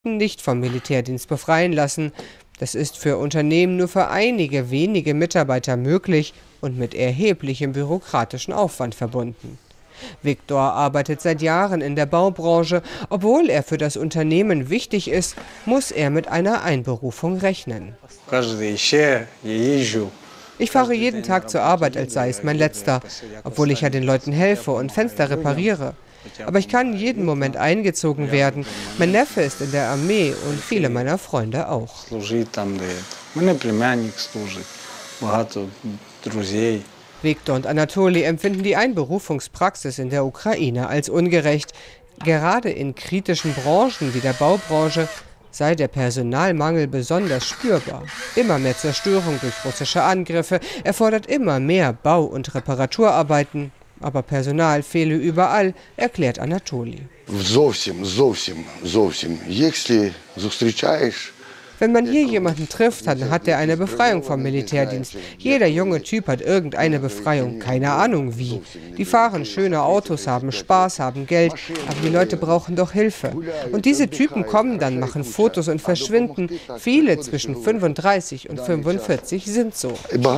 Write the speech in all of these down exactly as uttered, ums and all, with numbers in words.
nicht vom Militärdienst befreien lassen. Das ist für Unternehmen nur für einige wenige Mitarbeiter möglich und mit erheblichem bürokratischen Aufwand verbunden. Viktor arbeitet seit Jahren in der Baubranche. Obwohl er für das Unternehmen wichtig ist, muss er mit einer Einberufung rechnen. Ich fahre jeden Tag zur Arbeit, als sei es mein letzter, obwohl ich ja den Leuten helfe und Fenster repariere. Aber ich kann jeden Moment eingezogen werden. Mein Neffe ist in der Armee und viele meiner Freunde auch. Viktor und Anatoli empfinden die Einberufungspraxis in der Ukraine als ungerecht. Gerade in kritischen Branchen wie der Baubranche sei der Personalmangel besonders spürbar. Immer mehr Zerstörung durch russische Angriffe erfordert immer mehr Bau- und Reparaturarbeiten. Aber Personal fehle überall, erklärt Anatoli. Wenn man hier jemanden trifft, dann hat er eine Befreiung vom Militärdienst. Jeder junge Typ hat irgendeine Befreiung, keine Ahnung wie. Die fahren schöne Autos, haben Spaß, haben Geld, aber die Leute brauchen doch Hilfe. Und diese Typen kommen dann, machen Fotos und verschwinden. Viele zwischen fünfunddreißig und fünfundvierzig sind so.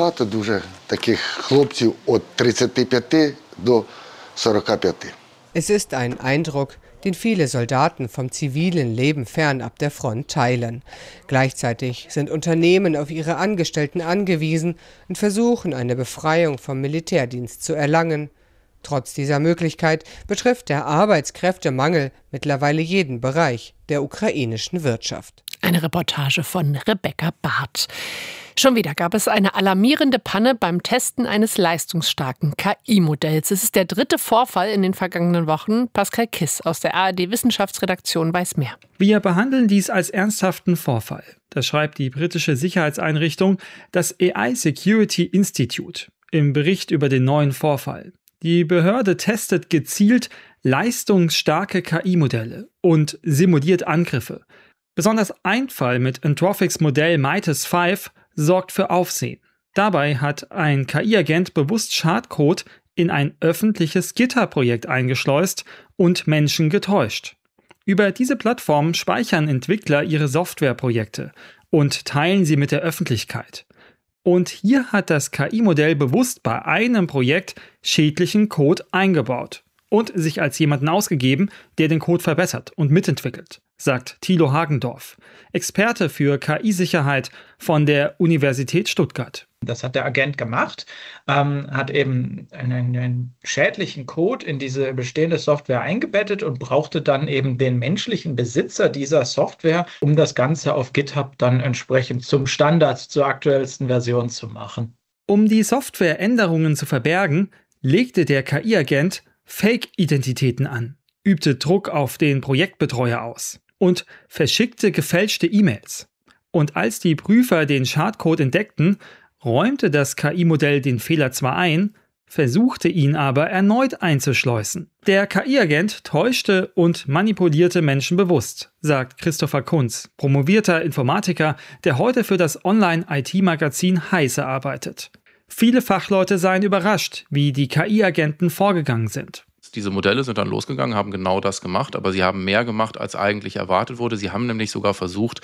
Es ist ein Eindruck, den viele Soldaten vom zivilen Leben fernab der Front teilen. Gleichzeitig sind Unternehmen auf ihre Angestellten angewiesen und versuchen, eine Befreiung vom Militärdienst zu erlangen. Trotz dieser Möglichkeit betrifft der Arbeitskräftemangel mittlerweile jeden Bereich der ukrainischen Wirtschaft. Eine Reportage von Rebecca Barth. Schon wieder gab es eine alarmierende Panne beim Testen eines leistungsstarken K I-Modells. Es ist der dritte Vorfall in den vergangenen Wochen. Pascal Kiss aus der A R D-Wissenschaftsredaktion weiß mehr. Wir behandeln dies als ernsthaften Vorfall. Das schreibt die britische Sicherheitseinrichtung, das A I Security Institute, im Bericht über den neuen Vorfall. Die Behörde testet gezielt leistungsstarke K I-Modelle und simuliert Angriffe. Besonders ein Fall mit Anthropics Modell Midas fünf sorgt für Aufsehen. Dabei hat ein K I-Agent bewusst Schadcode in ein öffentliches GitHub-Projekt eingeschleust und Menschen getäuscht. Über diese Plattform speichern Entwickler ihre Softwareprojekte und teilen sie mit der Öffentlichkeit. Und hier hat das K I-Modell bewusst bei einem Projekt schädlichen Code eingebaut und sich als jemanden ausgegeben, der den Code verbessert und mitentwickelt, sagt Thilo Hagendorf, Experte für K I-Sicherheit von der Universität Stuttgart. Das hat der Agent gemacht, ähm, hat eben einen, einen schädlichen Code in diese bestehende Software eingebettet und brauchte dann eben den menschlichen Besitzer dieser Software, um das Ganze auf GitHub dann entsprechend zum Standard, zur aktuellsten Version zu machen. Um die Softwareänderungen zu verbergen, legte der K I-Agent Fake-Identitäten an, übte Druck auf den Projektbetreuer aus und verschickte gefälschte E-Mails. Und als die Prüfer den Schadcode entdeckten, räumte das K I-Modell den Fehler zwar ein, versuchte ihn aber erneut einzuschleusen. Der K I-Agent täuschte und manipulierte Menschen bewusst, sagt Christopher Kunz, promovierter Informatiker, der heute für das Online-I T-Magazin Heise arbeitet. Viele Fachleute seien überrascht, wie die K I-Agenten vorgegangen sind. Diese Modelle sind dann losgegangen, haben genau das gemacht, aber sie haben mehr gemacht, als eigentlich erwartet wurde. Sie haben nämlich sogar versucht,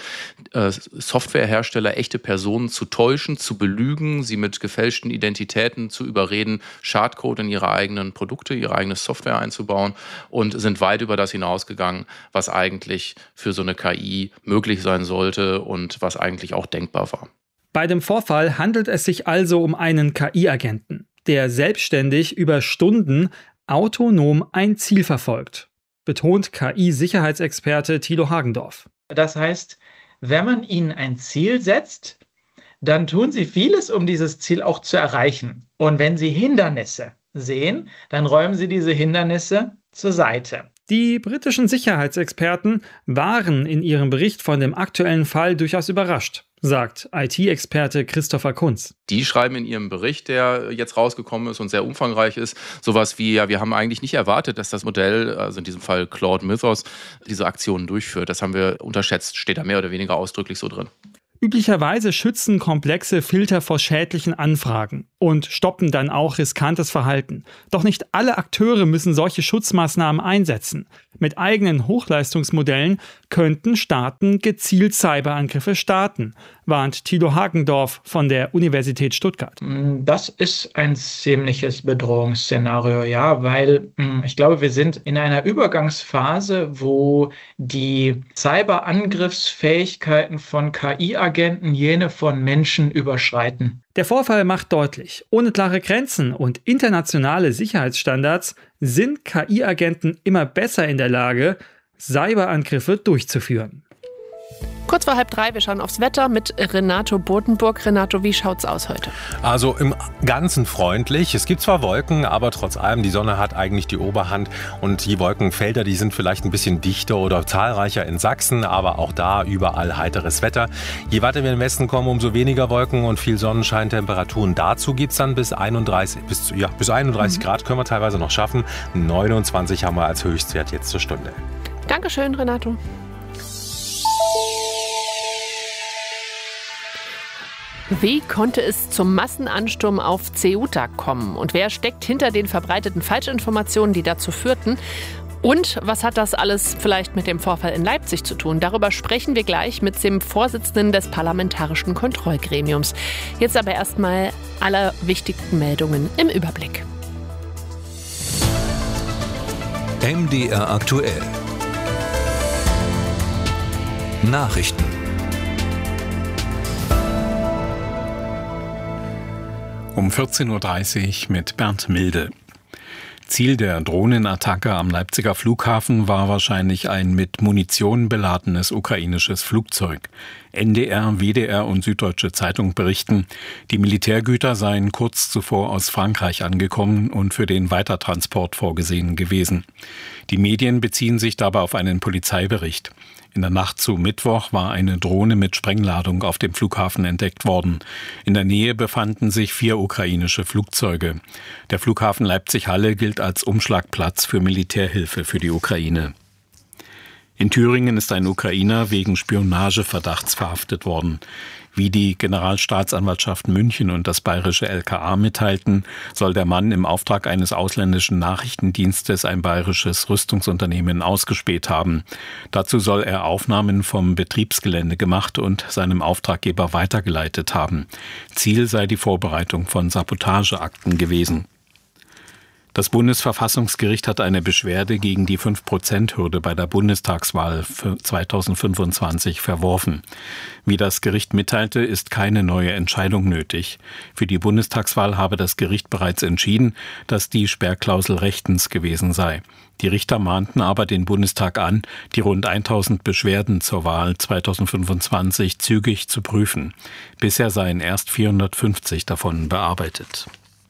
Softwarehersteller, echte Personen zu täuschen, zu belügen, sie mit gefälschten Identitäten zu überreden, Schadcode in ihre eigenen Produkte, ihre eigene Software einzubauen und sind weit über das hinausgegangen, was eigentlich für so eine K I möglich sein sollte und was eigentlich auch denkbar war. Bei dem Vorfall handelt es sich also um einen K I-Agenten, der selbstständig über Stunden autonom ein Ziel verfolgt, betont K I-Sicherheitsexperte Thilo Hagendorf. Das heißt, wenn man ihnen ein Ziel setzt, dann tun sie vieles, um dieses Ziel auch zu erreichen. Und wenn sie Hindernisse sehen, dann räumen sie diese Hindernisse zur Seite. Die britischen Sicherheitsexperten waren in ihrem Bericht von dem aktuellen Fall durchaus überrascht, sagt I T-Experte Christopher Kunz. Die schreiben in ihrem Bericht, der jetzt rausgekommen ist und sehr umfangreich ist, sowas wie, ja, wir haben eigentlich nicht erwartet, dass das Modell, also in diesem Fall Claude Mythos, diese Aktionen durchführt. Das haben wir unterschätzt, steht da mehr oder weniger ausdrücklich so drin. Üblicherweise schützen komplexe Filter vor schädlichen Anfragen und stoppen dann auch riskantes Verhalten. Doch nicht alle Akteure müssen solche Schutzmaßnahmen einsetzen. Mit eigenen Hochleistungsmodellen könnten Staaten gezielt Cyberangriffe starten, warnt Thilo Hagendorf von der Universität Stuttgart. Das ist ein ziemliches Bedrohungsszenario, ja, weil ich glaube, wir sind in einer Übergangsphase, wo die Cyberangriffsfähigkeiten von K I-Agenten jene von Menschen überschreiten. Der Vorfall macht deutlich, ohne klare Grenzen und internationale Sicherheitsstandards sind K I-Agenten immer besser in der Lage, Cyberangriffe durchzuführen. Kurz vor halb drei, wir schauen aufs Wetter mit Renato Bodenburg. Renato, wie schaut's aus heute? Also im Ganzen freundlich. Es gibt zwar Wolken, aber trotz allem, die Sonne hat eigentlich die Oberhand. Und die Wolkenfelder, die sind vielleicht ein bisschen dichter oder zahlreicher in Sachsen, aber auch da überall heiteres Wetter. Je weiter wir in den Westen kommen, umso weniger Wolken und viel Sonnenscheintemperaturen. Dazu gibt es dann bis einunddreißig, bis, ja, bis einunddreißig mhm. Grad können wir teilweise noch schaffen. neunundzwanzig haben wir als Höchstwert jetzt zur Stunde. Dankeschön, Renato. Wie konnte es zum Massenansturm auf Ceuta kommen? Und wer steckt hinter den verbreiteten Falschinformationen, die dazu führten? Und was hat das alles vielleicht mit dem Vorfall in Leipzig zu tun? Darüber sprechen wir gleich mit dem Vorsitzenden des Parlamentarischen Kontrollgremiums. Jetzt aber erstmal alle wichtigsten Meldungen im Überblick. M D R aktuell. Nachrichten. Um vierzehn Uhr dreißig mit Bernd Milde. Ziel der Drohnenattacke am Leipziger Flughafen war wahrscheinlich ein mit Munition beladenes ukrainisches Flugzeug. N D R, W D R und Süddeutsche Zeitung berichten, die Militärgüter seien kurz zuvor aus Frankreich angekommen und für den Weitertransport vorgesehen gewesen. Die Medien beziehen sich dabei auf einen Polizeibericht. In der Nacht zu Mittwoch war eine Drohne mit Sprengladung auf dem Flughafen entdeckt worden. In der Nähe befanden sich vier ukrainische Flugzeuge. Der Flughafen Leipzig-Halle gilt als Umschlagplatz für Militärhilfe für die Ukraine. In Thüringen ist ein Ukrainer wegen Spionageverdachts verhaftet worden. Wie die Generalstaatsanwaltschaft München und das bayerische L K A mitteilten, soll der Mann im Auftrag eines ausländischen Nachrichtendienstes ein bayerisches Rüstungsunternehmen ausgespäht haben. Dazu soll er Aufnahmen vom Betriebsgelände gemacht und seinem Auftraggeber weitergeleitet haben. Ziel sei die Vorbereitung von Sabotageakten gewesen. Das Bundesverfassungsgericht hat eine Beschwerde gegen die fünf Prozent Hürde bei der Bundestagswahl für zweitausendfünfundzwanzig verworfen. Wie das Gericht mitteilte, ist keine neue Entscheidung nötig. Für die Bundestagswahl habe das Gericht bereits entschieden, dass die Sperrklausel rechtens gewesen sei. Die Richter mahnten aber den Bundestag an, die rund tausend Beschwerden zur Wahl zweitausendfünfundzwanzig zügig zu prüfen. Bisher seien erst vierhundertfünfzig davon bearbeitet.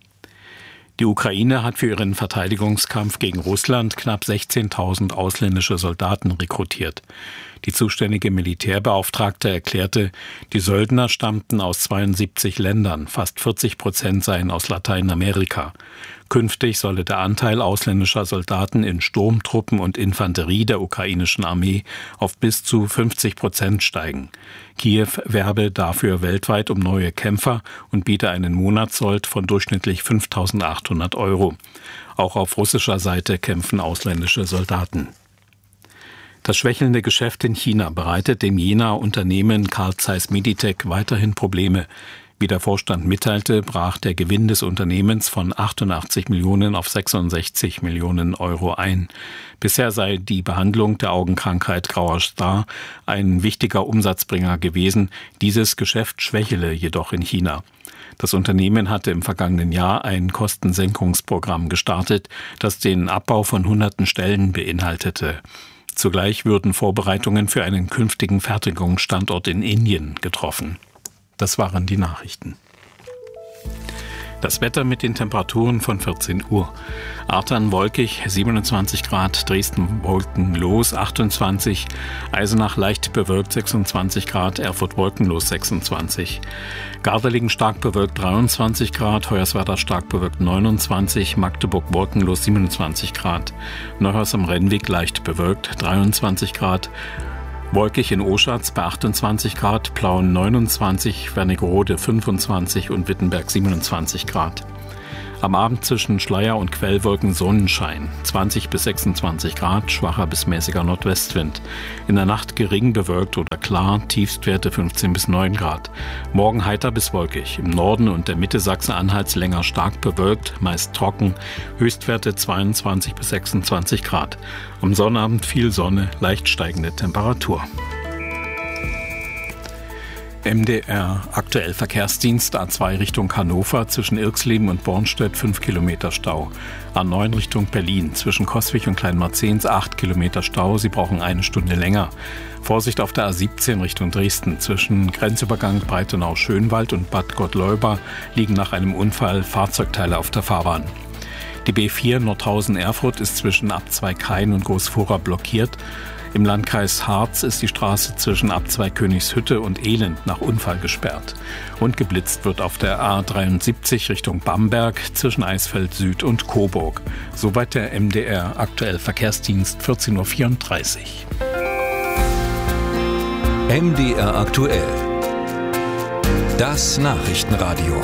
Die Ukraine hat für ihren Verteidigungskampf gegen Russland knapp sechzehntausend ausländische Soldaten rekrutiert. Die zuständige Militärbeauftragte erklärte, die Söldner stammten aus zweiundsiebzig Ländern, fast vierzig Prozent seien aus Lateinamerika. Künftig solle der Anteil ausländischer Soldaten in Sturmtruppen und Infanterie der ukrainischen Armee auf bis zu fünfzig Prozent steigen. Kiew werbe dafür weltweit um neue Kämpfer und biete einen Monatssold von durchschnittlich fünftausendachthundert Euro. Auch auf russischer Seite kämpfen ausländische Soldaten. Das schwächelnde Geschäft in China bereitet dem Jenaer Unternehmen Carl Zeiss Meditech weiterhin Probleme. Wie der Vorstand mitteilte, brach der Gewinn des Unternehmens von achtundachtzig Millionen auf sechsundsechzig Millionen Euro ein. Bisher sei die Behandlung der Augenkrankheit Grauer Star ein wichtiger Umsatzbringer gewesen. Dieses Geschäft schwächele jedoch in China. Das Unternehmen hatte im vergangenen Jahr ein Kostensenkungsprogramm gestartet, das den Abbau von hunderten Stellen beinhaltete. Zugleich würden Vorbereitungen für einen künftigen Fertigungsstandort in Indien getroffen. Das waren die Nachrichten. Das Wetter mit den Temperaturen von vierzehn Uhr. Artern wolkig, siebenundzwanzig Grad, Dresden wolkenlos, achtundzwanzig, Eisenach leicht bewölkt, sechsundzwanzig Grad, Erfurt wolkenlos, sechsundzwanzig. Gardelegen stark bewölkt, dreiundzwanzig Grad, Hoyerswerda stark bewölkt, neunundzwanzig, Magdeburg wolkenlos, siebenundzwanzig Grad. Neuhaus am Rennweg leicht bewölkt, dreiundzwanzig Grad. Wolkig in Oschatz bei achtundzwanzig Grad, Plauen neunundzwanzig, Wernigerode fünfundzwanzig und Wittenberg siebenundzwanzig Grad. Am Abend zwischen Schleier- und Quellwolken Sonnenschein, zwanzig bis sechsundzwanzig Grad, schwacher bis mäßiger Nordwestwind. In der Nacht gering bewölkt oder klar, Tiefstwerte fünfzehn bis neun Grad. Morgen heiter bis wolkig, im Norden und der Mitte Sachsen-Anhalts länger stark bewölkt, meist trocken, Höchstwerte zweiundzwanzig bis sechsundzwanzig Grad. Am Sonnabend viel Sonne, leicht steigende Temperatur. M D R aktuell Verkehrsdienst A zwei Richtung Hannover zwischen Irxleben und Bornstedt fünf Kilometer Stau. A neun Richtung Berlin zwischen Coswig und Kleinmarzens acht Kilometer Stau. Sie brauchen eine Stunde länger. Vorsicht auf der A siebzehn Richtung Dresden zwischen Grenzübergang Breitenau-Schönwald und Bad Gottleuba liegen nach einem Unfall Fahrzeugteile auf der Fahrbahn. Die B vier Nordhausen-Erfurt ist zwischen Abzweig-Hain und Großfurra blockiert. Im Landkreis Harz ist die Straße zwischen Abzweig Königshütte und Elend nach Unfall gesperrt. Und geblitzt wird auf der A dreiundsiebzig Richtung Bamberg zwischen Eisfeld Süd und Coburg. Soweit der M D R aktuell Verkehrsdienst vierzehn Uhr vierunddreißig. M D R aktuell. Das Nachrichtenradio.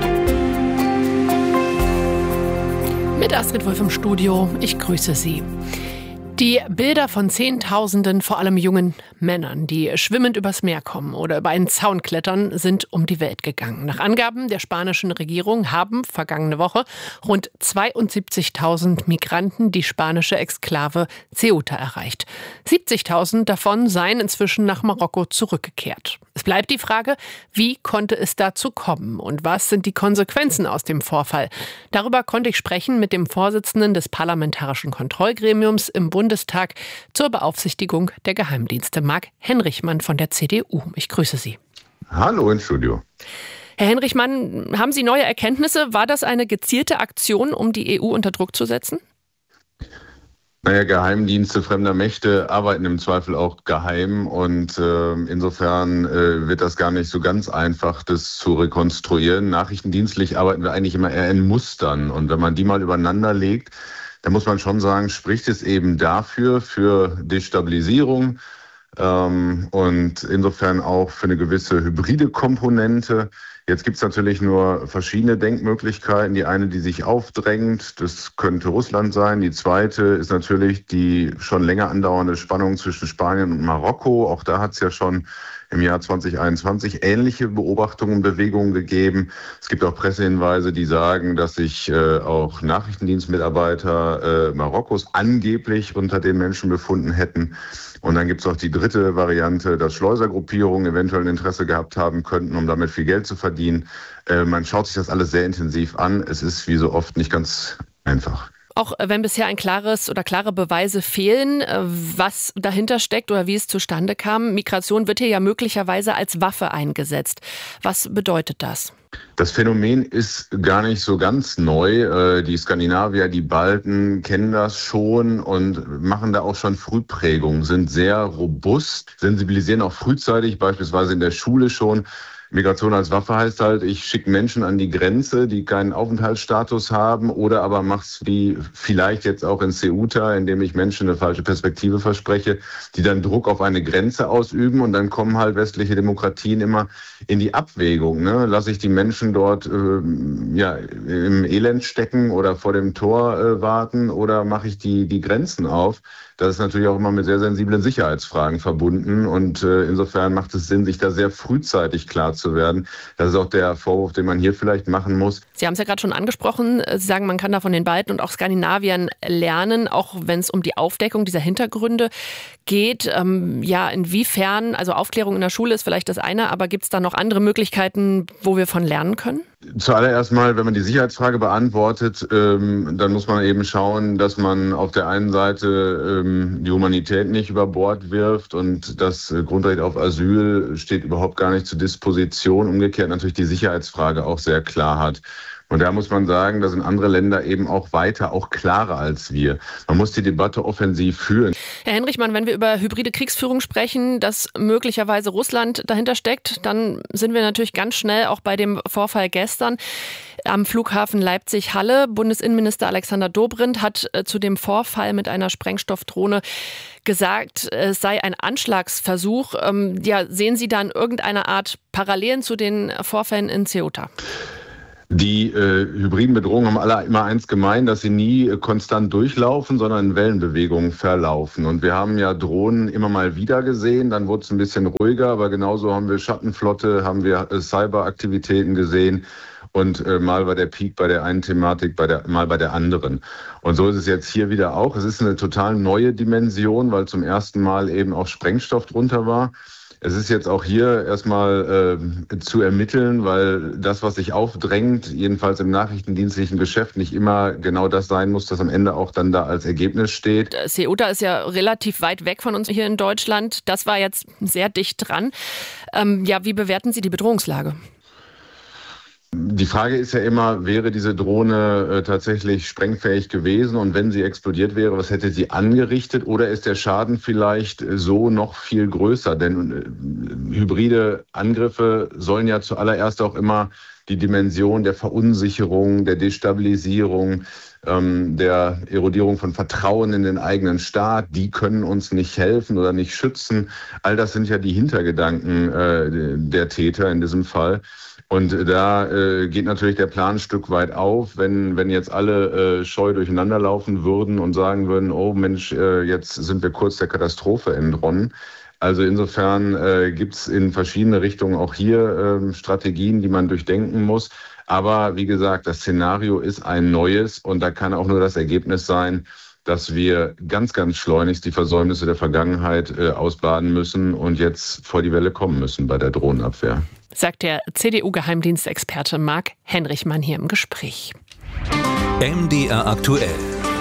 Mit Astrid Wolf im Studio. Ich grüße Sie. Die Bilder von Zehntausenden, vor allem jungen Männern, die schwimmend übers Meer kommen oder über einen Zaun klettern, sind um die Welt gegangen. Nach Angaben der spanischen Regierung haben vergangene Woche rund zweiundsiebzigtausend Migranten die spanische Exklave Ceuta erreicht. siebzigtausend davon seien inzwischen nach Marokko zurückgekehrt. Es bleibt die Frage, wie konnte es dazu kommen und was sind die Konsequenzen aus dem Vorfall? Darüber konnte ich sprechen mit dem Vorsitzenden des Parlamentarischen Kontrollgremiums im Bundestag zur Beaufsichtigung der Geheimdienste, Marc Henrichmann von der C D U. Ich grüße Sie. Hallo ins Studio. Herr Henrichmann, haben Sie neue Erkenntnisse? War das eine gezielte Aktion, um die E U unter Druck zu setzen? Naja, Geheimdienste fremder Mächte arbeiten im Zweifel auch geheim und äh, insofern äh, wird das gar nicht so ganz einfach, das zu rekonstruieren. Nachrichtendienstlich arbeiten wir eigentlich immer eher in Mustern und wenn man die mal übereinander legt, dann muss man schon sagen, spricht es eben dafür, für Destabilisierung ähm, und insofern auch für eine gewisse hybride Komponente. Jetzt gibt es natürlich nur verschiedene Denkmöglichkeiten. Die eine, die sich aufdrängt, das könnte Russland sein. Die zweite ist natürlich die schon länger andauernde Spannung zwischen Spanien und Marokko. Auch da hat es ja schon im Jahr zwanzig einundzwanzig ähnliche Beobachtungen und Bewegungen gegeben. Es gibt auch Pressehinweise, die sagen, dass sich äh, auch Nachrichtendienstmitarbeiter äh, Marokkos angeblich unter den Menschen befunden hätten. Und dann gibt es auch die dritte Variante, dass Schleusergruppierungen eventuell ein Interesse gehabt haben könnten, um damit viel Geld zu verdienen. Äh, man schaut sich das alles sehr intensiv an. Es ist wie so oft nicht ganz einfach. Auch wenn bisher ein klares oder klare Beweise fehlen, was dahinter steckt oder wie es zustande kam. Migration wird hier ja möglicherweise als Waffe eingesetzt. Was bedeutet das? Das Phänomen ist gar nicht so ganz neu. Die Skandinavier, die Balten kennen das schon und machen da auch schon Frühprägungen, sind sehr robust, sensibilisieren auch frühzeitig, beispielsweise in der Schule schon. Migration als Waffe heißt halt, ich schicke Menschen an die Grenze, die keinen Aufenthaltsstatus haben oder aber mach's wie vielleicht jetzt auch in Ceuta, indem ich Menschen eine falsche Perspektive verspreche, die dann Druck auf eine Grenze ausüben und dann kommen halt westliche Demokratien immer in die Abwägung. Ne? Lasse ich die Menschen dort äh, ja, im Elend stecken oder vor dem Tor äh, warten oder mache ich die, die Grenzen auf? Das ist natürlich auch immer mit sehr sensiblen Sicherheitsfragen verbunden und äh, insofern macht es Sinn, sich da sehr frühzeitig klar zu werden. Das ist auch der Vorwurf, den man hier vielleicht machen muss. Sie haben es ja gerade schon angesprochen. Sie sagen, man kann da von den Balten und auch Skandinaviern lernen, auch wenn es um die Aufdeckung dieser Hintergründe geht. Ähm, ja, inwiefern, also Aufklärung in der Schule ist vielleicht das eine, aber gibt es da noch andere Möglichkeiten, wo wir von lernen können? Zuallererst mal, wenn man die Sicherheitsfrage beantwortet, ähm, dann muss man eben schauen, dass man auf der einen Seite ähm, die Humanität nicht über Bord wirft und das Grundrecht auf Asyl steht überhaupt gar nicht zur Disposition. Umgekehrt natürlich die Sicherheitsfrage auch sehr klar hat. Und da muss man sagen, da sind andere Länder eben auch weiter, auch klarer als wir. Man muss die Debatte offensiv führen. Herr Henrichmann, wenn wir über hybride Kriegsführung sprechen, dass möglicherweise Russland dahinter steckt, dann sind wir natürlich ganz schnell auch bei dem Vorfall gestern am Flughafen Leipzig-Halle. Bundesinnenminister Alexander Dobrindt hat zu dem Vorfall mit einer Sprengstoffdrohne gesagt, es sei ein Anschlagsversuch. Ja, sehen Sie dann irgendeine Art Parallelen zu den Vorfällen in Ceuta? Die äh, hybriden Bedrohungen haben alle immer eins gemein, dass sie nie äh, konstant durchlaufen, sondern in Wellenbewegungen verlaufen. Und wir haben ja Drohnen immer mal wieder gesehen, dann wurde es ein bisschen ruhiger, aber genauso haben wir Schattenflotte, haben wir äh, Cyberaktivitäten gesehen. Und äh, mal war der Peak bei der einen Thematik, bei der, mal bei der anderen. Und so ist es jetzt hier wieder auch. Es ist eine total neue Dimension, weil zum ersten Mal eben auch Sprengstoff drunter war. Es ist jetzt auch hier erstmal äh, zu ermitteln, weil das, was sich aufdrängt, jedenfalls im nachrichtendienstlichen Geschäft, nicht immer genau das sein muss, das am Ende auch dann da als Ergebnis steht. Ceuta ist ja relativ weit weg von uns hier in Deutschland. Das war jetzt sehr dicht dran. Ähm, ja, wie bewerten Sie die Bedrohungslage? Die Frage ist ja immer, wäre diese Drohne äh, tatsächlich sprengfähig gewesen und wenn sie explodiert wäre, was hätte sie angerichtet oder ist der Schaden vielleicht so noch viel größer? Denn äh, hybride Angriffe sollen ja zuallererst auch immer die Dimension der Verunsicherung, der Destabilisierung, ähm, der Erodierung von Vertrauen in den eigenen Staat, die können uns nicht helfen oder nicht schützen. All das sind ja die Hintergedanken äh, der Täter in diesem Fall. Und da äh, geht natürlich der Plan ein Stück weit auf, wenn wenn jetzt alle äh, scheu durcheinander laufen würden und sagen würden, oh Mensch, äh, jetzt sind wir kurz der Katastrophe entronnen. Also insofern äh, gibt es in verschiedene Richtungen auch hier äh, Strategien, die man durchdenken muss. Aber wie gesagt, das Szenario ist ein neues und da kann auch nur das Ergebnis sein, dass wir ganz, ganz schleunigst die Versäumnisse der Vergangenheit äh, ausbaden müssen und jetzt vor die Welle kommen müssen bei der Drohnenabwehr. Sagt der C D U-Geheimdienstexperte Marc Henrichmann hier im Gespräch. M D R aktuell.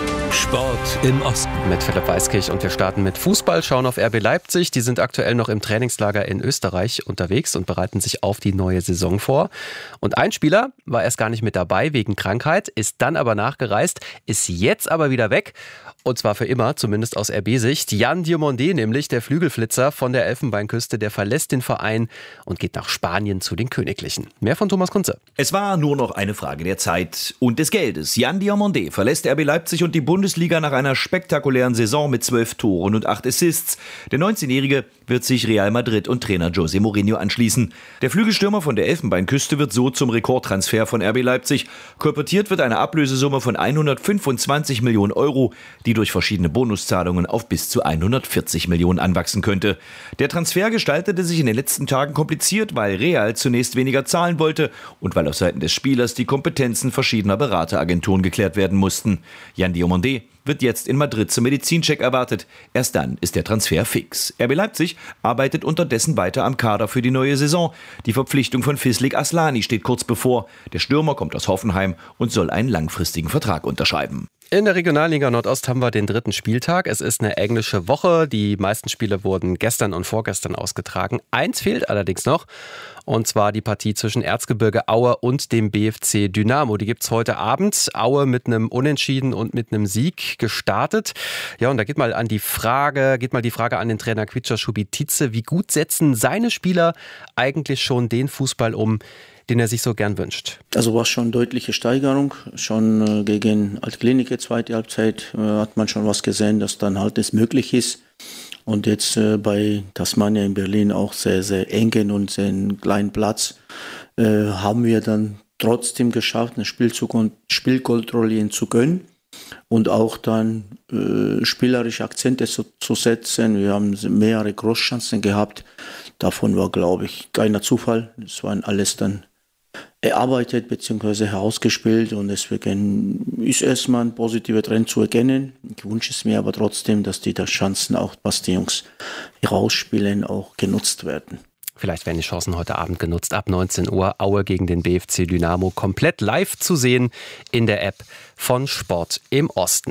Sport im Osten. Mit Philipp Weiskirch und wir starten mit Fußball, schauen auf R B Leipzig. Die sind aktuell noch im Trainingslager in Österreich unterwegs und bereiten sich auf die neue Saison vor. Und ein Spieler war erst gar nicht mit dabei wegen Krankheit, ist dann aber nachgereist, ist jetzt aber wieder weg. Und zwar für immer, zumindest aus R B-Sicht. Yann Diomandé, nämlich der Flügelflitzer von der Elfenbeinküste, der verlässt den Verein und geht nach Spanien zu den Königlichen. Mehr von Thomas Kunze. Es war nur noch eine Frage der Zeit und des Geldes. Yann Diomandé verlässt R B Leipzig und die Bundesliga nach einer spektakulären Saison mit zwölf Toren und acht Assists. Der neunzehnjährige wird sich Real Madrid und Trainer José Mourinho anschließen. Der Flügelstürmer von der Elfenbeinküste wird so zum Rekordtransfer von R B Leipzig. Kolportiert wird eine Ablösesumme von hundertfünfundzwanzig Millionen Euro, die durch verschiedene Bonuszahlungen auf bis zu hundertvierzig Millionen anwachsen könnte. Der Transfer gestaltete sich in den letzten Tagen kompliziert, weil Real zunächst weniger zahlen wollte und weil auf Seiten des Spielers die Kompetenzen verschiedener Berateragenturen geklärt werden mussten. Yann Diomandé wird jetzt in Madrid zum Medizincheck erwartet. Erst dann ist der Transfer fix. R B Leipzig arbeitet unterdessen weiter am Kader für die neue Saison. Die Verpflichtung von Fislik Aslani steht kurz bevor. Der Stürmer kommt aus Hoffenheim und soll einen langfristigen Vertrag unterschreiben. In der Regionalliga Nordost haben wir den dritten Spieltag. Es ist eine englische Woche. Die meisten Spiele wurden gestern und vorgestern ausgetragen. Eins fehlt allerdings noch. Und zwar die Partie zwischen Erzgebirge Aue und dem B F C Dynamo. Die gibt es heute Abend. Aue mit einem Unentschieden und mit einem Sieg gestartet. Ja, und da geht mal an die Frage, geht mal die Frage an den Trainer Kvicha Šubitice. Wie gut setzen seine Spieler eigentlich schon den Fußball um, den er sich so gern wünscht? Also war schon deutliche Steigerung. Schon äh, gegen Altklinike zweite Halbzeit äh, hat man schon was gesehen, dass dann halt es möglich ist. Und jetzt äh, bei Tasmania in Berlin auch sehr, sehr engen und sehr kleinen Platz äh, haben wir dann trotzdem geschafft, eine Spielzug und Spielkontrollieren zu können und auch dann äh, spielerische Akzente zu, zu setzen. Wir haben mehrere Großchancen gehabt. Davon war, glaube ich, keiner Zufall. Das waren alles dann erarbeitet bzw. herausgespielt und deswegen ist erstmal ein positiver Trend zu erkennen. Ich wünsche es mir aber trotzdem, dass die da Chancen, auch was die Jungs herausspielen, auch genutzt werden. Vielleicht werden die Chancen heute Abend genutzt. Ab neunzehn Uhr Aue gegen den B F C Dynamo komplett live zu sehen in der App von Sport im Osten.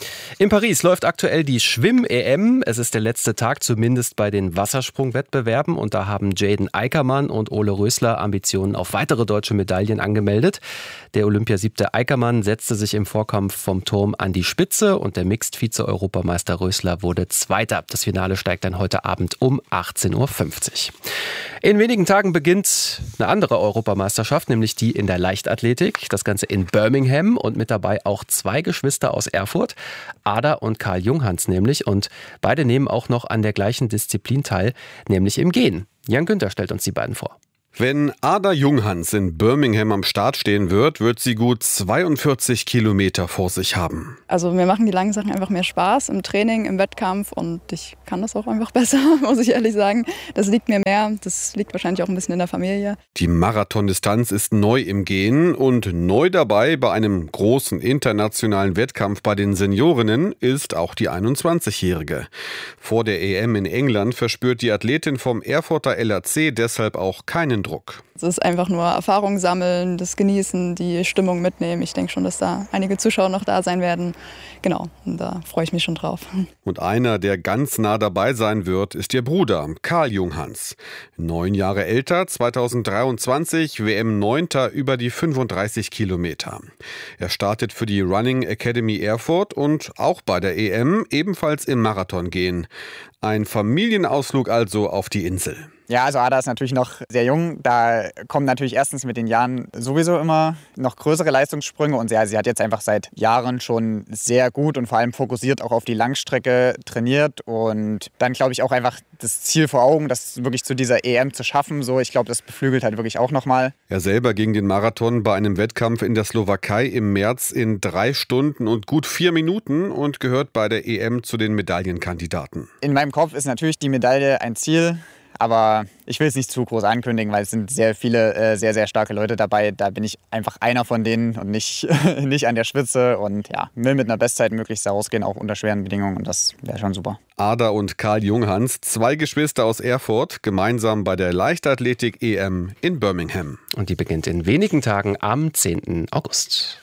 In Paris läuft aktuell die Schwimm-E M. Es ist der letzte Tag, zumindest bei den Wassersprungwettbewerben. Und da haben Jaden Eickermann und Ole Rösler Ambitionen auf weitere deutsche Medaillen angemeldet. Der Olympiasiebte Eickermann setzte sich im Vorkampf vom Turm an die Spitze und der Mixed-Vize-Europameister Rösler wurde Zweiter. Das Finale steigt dann heute Abend um achtzehn Uhr fünfzig. In wenigen Tagen beginnt eine andere Europameisterschaft, nämlich die in der Leichtathletik. Das Ganze in Birmingham und mit dabei auch zwei Geschwister aus Erfurt, Ada und Karl Junghans nämlich. Und beide nehmen auch noch an der gleichen Disziplin teil, nämlich im Gehen. Jan Günther stellt uns die beiden vor. Wenn Ada Junghans in Birmingham am Start stehen wird, wird sie gut zweiundvierzig Kilometer vor sich haben. Also mir machen die langen Sachen einfach mehr Spaß im Training, im Wettkampf und ich kann das auch einfach besser, muss ich ehrlich sagen. Das liegt mir mehr, das liegt wahrscheinlich auch ein bisschen in der Familie. Die Marathondistanz ist neu im Gehen und neu dabei bei einem großen internationalen Wettkampf bei den Seniorinnen ist auch die einundzwanzigjährige. Vor der E M in England verspürt die Athletin vom Erfurter L R C deshalb auch keinen Druck. Es ist einfach nur Erfahrung sammeln, das Genießen, die Stimmung mitnehmen. Ich denke schon, dass da einige Zuschauer noch da sein werden. Genau, und da freue ich mich schon drauf. Und einer, der ganz nah dabei sein wird, ist ihr Bruder, Karl Junghans. Neun Jahre älter, zweitausenddreiundzwanzig, W M-Neunter über die fünfunddreißig Kilometer. Er startet für die Running Academy Erfurt und auch bei der E M ebenfalls im Marathon gehen. Ein Familienausflug also auf die Insel. Ja, also Ada ist natürlich noch sehr jung. Da kommen natürlich erstens mit den Jahren sowieso immer noch größere Leistungssprünge. Und ja, sie hat jetzt einfach seit Jahren schon sehr gut und vor allem fokussiert auch auf die Langstrecke trainiert. Und dann glaube ich auch einfach das Ziel vor Augen, das wirklich zu dieser E M zu schaffen. So, ich glaube, das beflügelt halt wirklich auch nochmal. Er selber ging den Marathon bei einem Wettkampf in der Slowakei im März in drei Stunden und gut vier Minuten und gehört bei der E M zu den Medaillenkandidaten. In meinem Kopf ist natürlich die Medaille ein Ziel. Aber ich will es nicht zu groß ankündigen, weil es sind sehr viele, äh, sehr, sehr starke Leute dabei. Da bin ich einfach einer von denen und nicht, nicht an der Spitze. Und ja, will mit einer Bestzeit möglichst rausgehen, auch unter schweren Bedingungen. Und das wäre schon super. Ada und Karl Junghans, zwei Geschwister aus Erfurt, gemeinsam bei der Leichtathletik-E M in Birmingham. Und die beginnt in wenigen Tagen am zehnten August.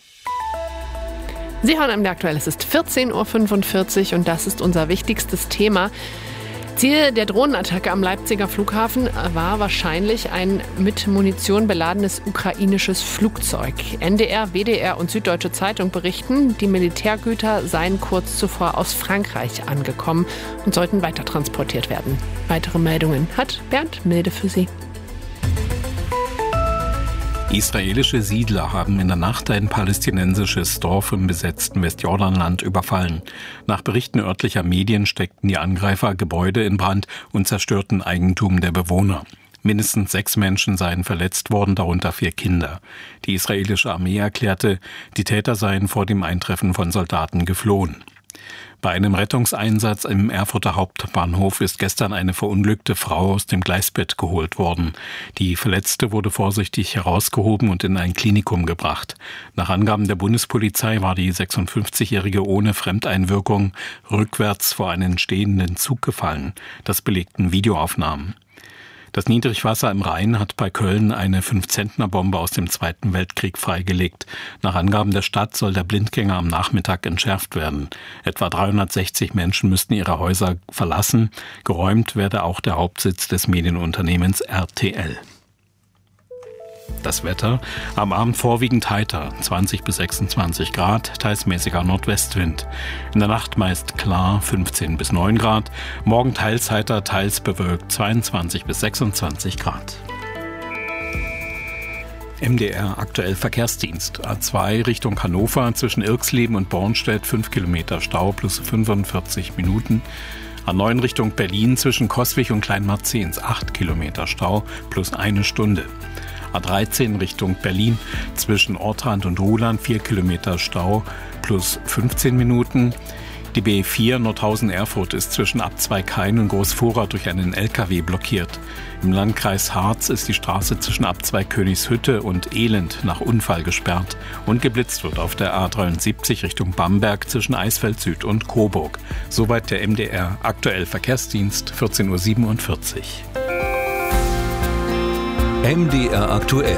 Sie hören am Aktuell, es ist vierzehn Uhr fünfundvierzig und das ist unser wichtigstes Thema. Ziel der Drohnenattacke am Leipziger Flughafen war wahrscheinlich ein mit Munition beladenes ukrainisches Flugzeug. N D R, W D R und Süddeutsche Zeitung berichten, die Militärgüter seien kurz zuvor aus Frankreich angekommen und sollten weiter transportiert werden. Weitere Meldungen hat Bernd Milde für Sie. Israelische Siedler haben in der Nacht ein palästinensisches Dorf im besetzten Westjordanland überfallen. Nach Berichten örtlicher Medien steckten die Angreifer Gebäude in Brand und zerstörten Eigentum der Bewohner. Mindestens sechs Menschen seien verletzt worden, darunter vier Kinder. Die israelische Armee erklärte, die Täter seien vor dem Eintreffen von Soldaten geflohen. Bei einem Rettungseinsatz im Erfurter Hauptbahnhof ist gestern eine verunglückte Frau aus dem Gleisbett geholt worden. Die Verletzte wurde vorsichtig herausgehoben und in ein Klinikum gebracht. Nach Angaben der Bundespolizei war die sechsundfünfzigjährige ohne Fremdeinwirkung rückwärts vor einen stehenden Zug gefallen. Das belegten Videoaufnahmen. Das Niedrigwasser im Rhein hat bei Köln eine Fünf-Zentner-Bombe aus dem Zweiten Weltkrieg freigelegt. Nach Angaben der Stadt soll der Blindgänger am Nachmittag entschärft werden. Etwa dreihundertsechzig Menschen müssten ihre Häuser verlassen. Geräumt werde auch der Hauptsitz des Medienunternehmens R T L. Das Wetter, am Abend vorwiegend heiter, zwanzig bis sechsundzwanzig Grad, teils mäßiger Nordwestwind. In der Nacht meist klar, fünfzehn bis neun Grad, morgen teils heiter, teils bewölkt, zweiundzwanzig bis sechsundzwanzig Grad. M D R aktuell Verkehrsdienst. A zwei Richtung Hannover zwischen Irxleben und Bornstedt fünf Kilometer Stau plus fünfundvierzig Minuten. A neun Richtung Berlin zwischen Coswig und Kleinmarzens acht Kilometer Stau plus eine Stunde. A dreizehn Richtung Berlin zwischen Ortrand und Ruhland vier Kilometer Stau plus fünfzehn Minuten. Die B vier Nordhausen-Erfurt ist zwischen Abzweighain und Großvorrat durch einen L K W blockiert. Im Landkreis Harz ist die Straße zwischen Abzweig Königshütte und Elend nach Unfall gesperrt und geblitzt wird auf der A dreiundsiebzig Richtung Bamberg zwischen Eisfeld Süd und Coburg. Soweit der M D R aktuell Verkehrsdienst, vierzehn Uhr siebenundvierzig. M D R aktuell.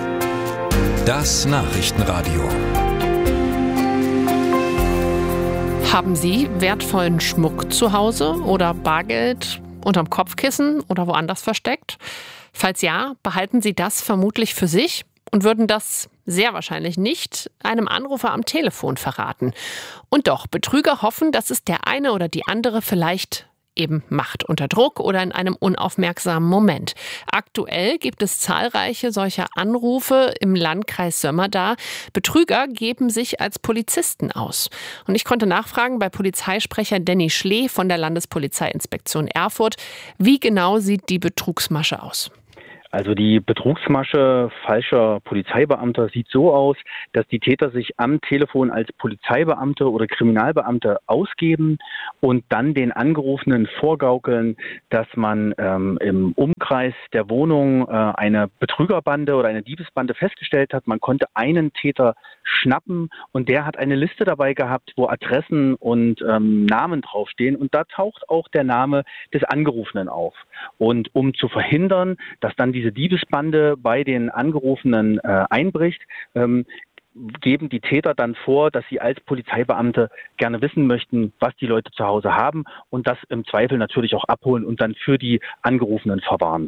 Das Nachrichtenradio. Haben Sie wertvollen Schmuck zu Hause oder Bargeld unterm Kopfkissen oder woanders versteckt? Falls ja, behalten Sie das vermutlich für sich und würden das sehr wahrscheinlich nicht einem Anrufer am Telefon verraten. Und doch, Betrüger hoffen, dass es der eine oder die andere vielleicht eben macht, unter Druck oder in einem unaufmerksamen Moment. Aktuell gibt es zahlreiche solcher Anrufe im Landkreis Sömmerda. Betrüger geben sich als Polizisten aus. Und ich konnte nachfragen bei Polizeisprecher Danny Schlee von der Landespolizeiinspektion Erfurt, wie genau sieht die Betrugsmasche aus? Also die Betrugsmasche falscher Polizeibeamter sieht so aus, dass die Täter sich am Telefon als Polizeibeamte oder Kriminalbeamte ausgeben und dann den Angerufenen vorgaukeln, dass man ähm, im Umkreis der Wohnung äh, eine Betrügerbande oder eine Diebesbande festgestellt hat. Man konnte einen Täter schnappen und der hat eine Liste dabei gehabt, wo Adressen und ähm, Namen draufstehen und da taucht auch der Name des Angerufenen auf. Und um zu verhindern, dass dann diese Diebesbande bei den Angerufenen äh, einbricht, ähm, geben die Täter dann vor, dass sie als Polizeibeamte gerne wissen möchten, was die Leute zu Hause haben und das im Zweifel natürlich auch abholen und dann für die Angerufenen verwahren.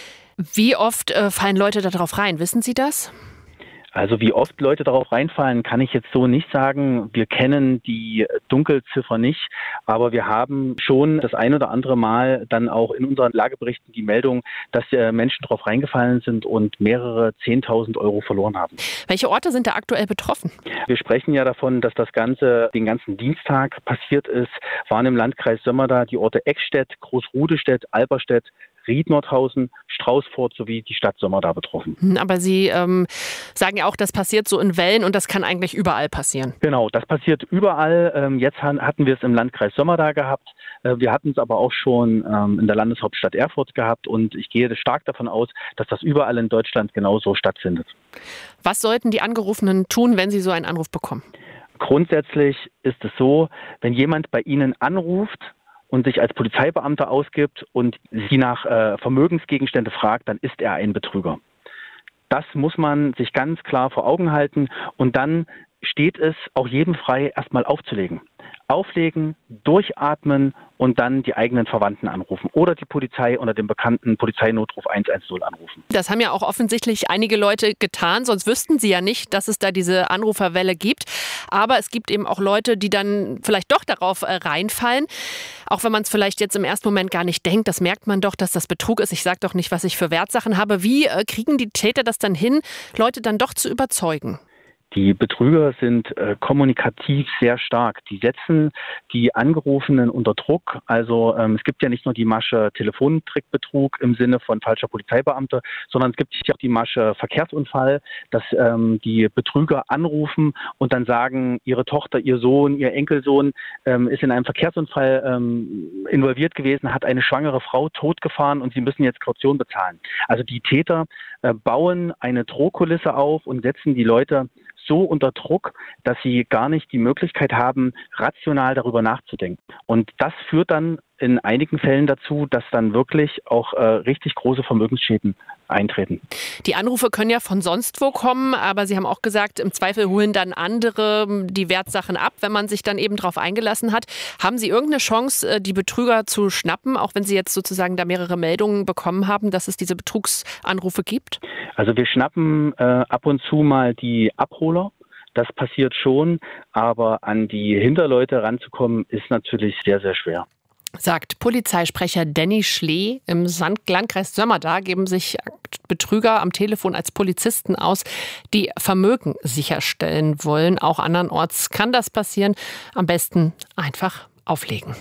Wie oft äh, fallen Leute darauf rein? Wissen Sie das? Also wie oft Leute darauf reinfallen, kann ich jetzt so nicht sagen. Wir kennen die Dunkelziffer nicht, aber wir haben schon das ein oder andere Mal dann auch in unseren Lageberichten die Meldung, dass Menschen darauf reingefallen sind und mehrere zehntausend Euro verloren haben. Welche Orte sind da aktuell betroffen? Wir sprechen ja davon, dass das Ganze den ganzen Dienstag passiert ist. Waren im Landkreis Sömmerda die Orte Eckstedt, Großrudestedt, Alberstedt, Ried-Nordhausen, Straußfurt sowie die Stadt Sömmerda betroffen. Aber Sie ähm, sagen ja auch, das passiert so in Wellen und das kann eigentlich überall passieren. Genau, das passiert überall. Jetzt hatten wir es im Landkreis Sömmerda gehabt. Wir hatten es aber auch schon in der Landeshauptstadt Erfurt gehabt und ich gehe stark davon aus, dass das überall in Deutschland genauso stattfindet. Was sollten die Angerufenen tun, wenn sie so einen Anruf bekommen? Grundsätzlich ist es so, wenn jemand bei Ihnen anruft und sich als Polizeibeamter ausgibt und sie nach äh, Vermögensgegenstände fragt, dann ist er ein Betrüger. Das muss man sich ganz klar vor Augen halten und dann steht es auch jedem frei, erstmal aufzulegen. Auflegen, durchatmen und dann die eigenen Verwandten anrufen oder die Polizei unter dem bekannten Polizeinotruf eins eins null anrufen. Das haben ja auch offensichtlich einige Leute getan, sonst wüssten sie ja nicht, dass es da diese Anruferwelle gibt. Aber es gibt eben auch Leute, die dann vielleicht doch darauf äh, reinfallen. Auch wenn man es vielleicht jetzt im ersten Moment gar nicht denkt, das merkt man doch, dass das Betrug ist. Ich sage doch nicht, was ich für Wertsachen habe. Wie äh, kriegen die Täter das dann hin, Leute dann doch zu überzeugen? Die Betrüger sind äh, kommunikativ sehr stark. Die setzen die Angerufenen unter Druck. Also ähm, es gibt ja nicht nur die Masche Telefontrickbetrug im Sinne von falscher Polizeibeamter, sondern es gibt ja auch die Masche Verkehrsunfall, dass ähm, die Betrüger anrufen und dann sagen, ihre Tochter, ihr Sohn, ihr Enkelsohn ähm, ist in einem Verkehrsunfall ähm, involviert gewesen, hat eine schwangere Frau totgefahren und sie müssen jetzt Kaution bezahlen. Also die Täter äh, bauen eine Drohkulisse auf und setzen die Leute so unter Druck, dass sie gar nicht die Möglichkeit haben, rational darüber nachzudenken. Und das führt dann in einigen Fällen dazu, dass dann wirklich auch äh, richtig große Vermögensschäden eintreten. Die Anrufe können ja von sonst wo kommen, aber Sie haben auch gesagt, im Zweifel holen dann andere die Wertsachen ab, wenn man sich dann eben darauf eingelassen hat. Haben Sie irgendeine Chance, die Betrüger zu schnappen, auch wenn Sie jetzt sozusagen da mehrere Meldungen bekommen haben, dass es diese Betrugsanrufe gibt? Also wir schnappen äh, ab und zu mal die Abholer. Das passiert schon, aber an die Hinterleute ranzukommen, ist natürlich sehr, sehr schwer. Sagt Polizeisprecher Danny Schlee. Im Landkreis Sömmerda geben sich Betrüger am Telefon als Polizisten aus, die Vermögen sicherstellen wollen. Auch andernorts kann das passieren. Am besten einfach auflegen.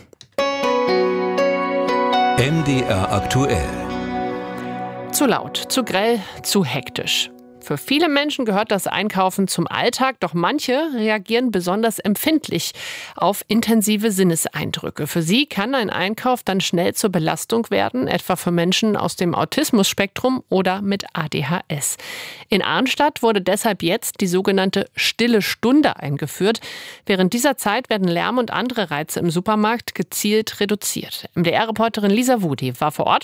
M D R aktuell. Zu laut, zu grell, zu hektisch. Für viele Menschen gehört das Einkaufen zum Alltag, doch manche reagieren besonders empfindlich auf intensive Sinneseindrücke. Für sie kann ein Einkauf dann schnell zur Belastung werden, etwa für Menschen aus dem Autismus-Spektrum oder mit A D H S. In Arnstadt wurde deshalb jetzt die sogenannte Stille Stunde eingeführt. Während dieser Zeit werden Lärm und andere Reize im Supermarkt gezielt reduziert. M D R-Reporterin Lisa Wudi war vor Ort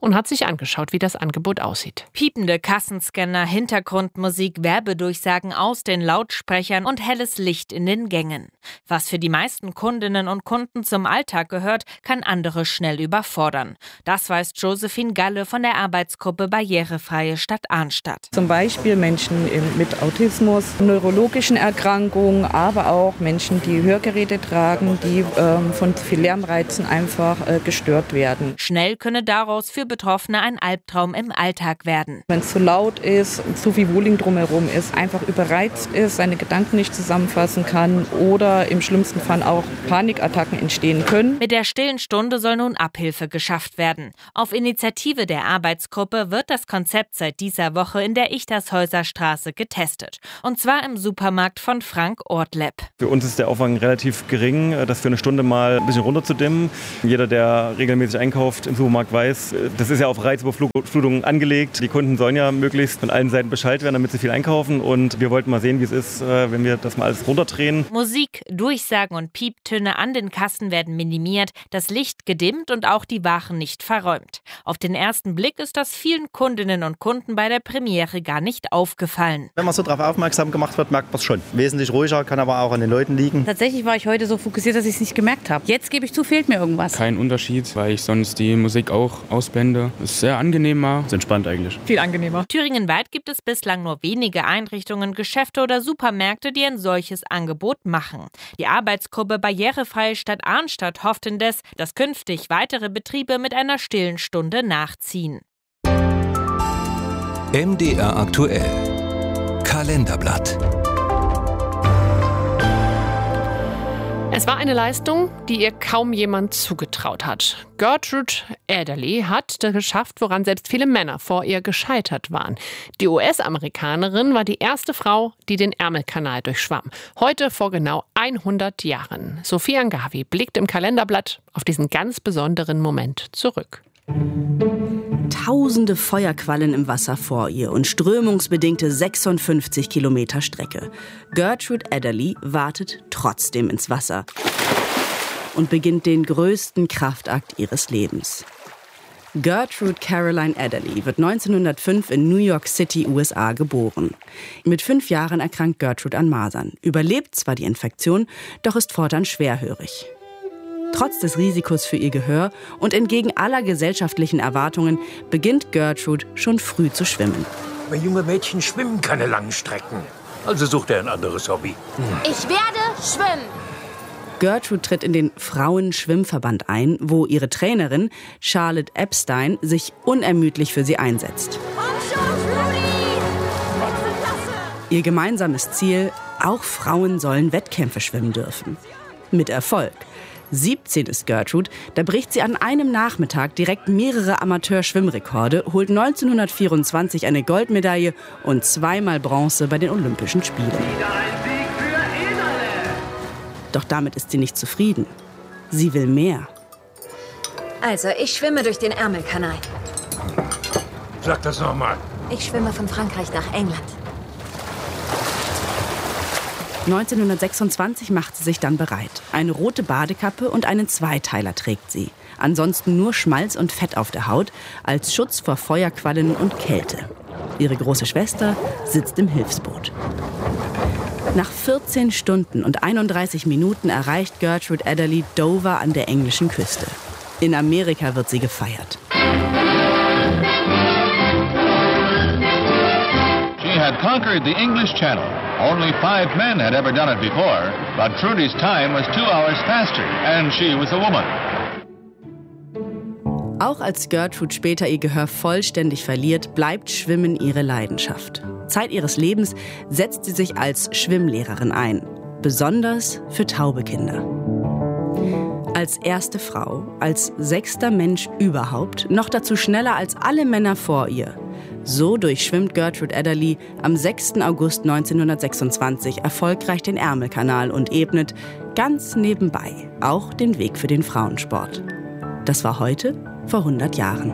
und hat sich angeschaut, wie das Angebot aussieht. Piepende Kassenscanner, Hintergrundmusik, Werbedurchsagen aus den Lautsprechern und helles Licht in den Gängen. Was für die meisten Kundinnen und Kunden zum Alltag gehört, kann andere schnell überfordern. Das weiß Josephine Galle von der Arbeitsgruppe Barrierefreie Stadt Arnstadt. Zum Beispiel Menschen mit Autismus, neurologischen Erkrankungen, aber auch Menschen, die Hörgeräte tragen, die ähm, von viel Lärmreizen einfach äh, gestört werden. Schnell könne daraus für Betroffene ein Albtraum im Alltag werden. Wenn es zu laut ist, zu viel Wohling drumherum ist, einfach überreizt ist, seine Gedanken nicht zusammenfassen kann oder im schlimmsten Fall auch Panikattacken entstehen können. Mit der stillen Stunde soll nun Abhilfe geschafft werden. Auf Initiative der Arbeitsgruppe wird das Konzept seit dieser Woche in der Ichtershäuser Straße getestet. Und zwar im Supermarkt von Frank Ortleb. Für uns ist der Aufwand relativ gering, das für eine Stunde mal ein bisschen runterzudimmen. Jeder, der regelmäßig einkauft im Supermarkt, weiß, das ist ja auf Reizüberflutung angelegt. Die Kunden sollen ja möglichst von allen Seiten Bescheid werden, damit sie viel einkaufen. Und wir wollten mal sehen, wie es ist, wenn wir das mal alles runterdrehen. Musik, Durchsagen und Pieptöne an den Kassen werden minimiert, das Licht gedimmt und auch die Waren nicht verräumt. Auf den ersten Blick ist das vielen Kundinnen und Kunden bei der Premiere gar nicht aufgefallen. Wenn man so darauf aufmerksam gemacht wird, merkt man es schon. Wesentlich ruhiger, kann aber auch an den Leuten liegen. Tatsächlich war ich heute so fokussiert, dass ich es nicht gemerkt habe. Jetzt gebe ich zu, fehlt mir irgendwas. Kein Unterschied, weil ich sonst die Musik auch ausblende. Ist sehr angenehmer. Ist entspannt eigentlich. Viel angenehmer. Thüringenweit gibt es bislang nur wenige Einrichtungen, Geschäfte oder Supermärkte, die ein solches Angebot machen. Die Arbeitsgruppe Barrierefreie Stadt Arnstadt hofft indes, dass künftig weitere Betriebe mit einer stillen Stunde nachziehen. M D R aktuell. Kalenderblatt. Es war eine Leistung, die ihr kaum jemand zugetraut hat. Gertrude Ederle hat das geschafft, woran selbst viele Männer vor ihr gescheitert waren. Die U S-Amerikanerin war die erste Frau, die den Ärmelkanal durchschwamm. Heute vor genau hundert Jahren. Sophie Angavi blickt im Kalenderblatt auf diesen ganz besonderen Moment zurück. Tausende Feuerquallen im Wasser vor ihr und strömungsbedingte sechsundfünfzig Kilometer Strecke. Gertrude Ederle wartet trotzdem ins Wasser und beginnt den größten Kraftakt ihres Lebens. Gertrude Caroline Ederle wird neunzehnhundertfünf in New York City, U S A, geboren. Mit fünf Jahren erkrankt Gertrude an Masern, überlebt zwar die Infektion, doch ist fortan schwerhörig. Trotz des Risikos für ihr Gehör und entgegen aller gesellschaftlichen Erwartungen beginnt Gertrude schon früh zu schwimmen. Aber junge Mädchen schwimmen keine langen Strecken. Also sucht er ein anderes Hobby. Hm. Ich werde schwimmen. Gertrude tritt in den Frauenschwimmverband ein, wo ihre Trainerin Charlotte Epstein sich unermüdlich für sie einsetzt. Komm schon, Rudy! Ihr gemeinsames Ziel: auch Frauen sollen Wettkämpfe schwimmen dürfen. Mit Erfolg. siebzehn ist Gertrude, da bricht sie an einem Nachmittag direkt mehrere Amateurschwimmrekorde, holt neunzehnhundertvierundzwanzig eine Goldmedaille und zweimal Bronze bei den Olympischen Spielen. Doch damit ist sie nicht zufrieden. Sie will mehr. Also, ich schwimme durch den Ärmelkanal. Sag das nochmal. Ich schwimme von Frankreich nach England. neunzehnhundertsechsundzwanzig macht sie sich dann bereit. Eine rote Badekappe und einen Zweiteiler trägt sie. Ansonsten nur Schmalz und Fett auf der Haut, als Schutz vor Feuerquallen und Kälte. Ihre große Schwester sitzt im Hilfsboot. Nach vierzehn Stunden und einunddreißig Minuten erreicht Gertrude Ederle Dover an der englischen Küste. In Amerika wird sie gefeiert. She had conquered the English Channel. Only five men had ever done it before, but Trudy's time was two hours faster, and she was a woman. Auch als Gertrude später ihr Gehör vollständig verliert, bleibt Schwimmen ihre Leidenschaft. Zeit ihres Lebens setzt sie sich als Schwimmlehrerin ein, besonders für taube Kinder. Als erste Frau, als sechster Mensch überhaupt, noch dazu schneller als alle Männer vor ihr. So durchschwimmt Gertrude Ederle am sechsten August neunzehnhundertsechsundzwanzig erfolgreich den Ärmelkanal und ebnet ganz nebenbei auch den Weg für den Frauensport. Das war heute vor hundert Jahren.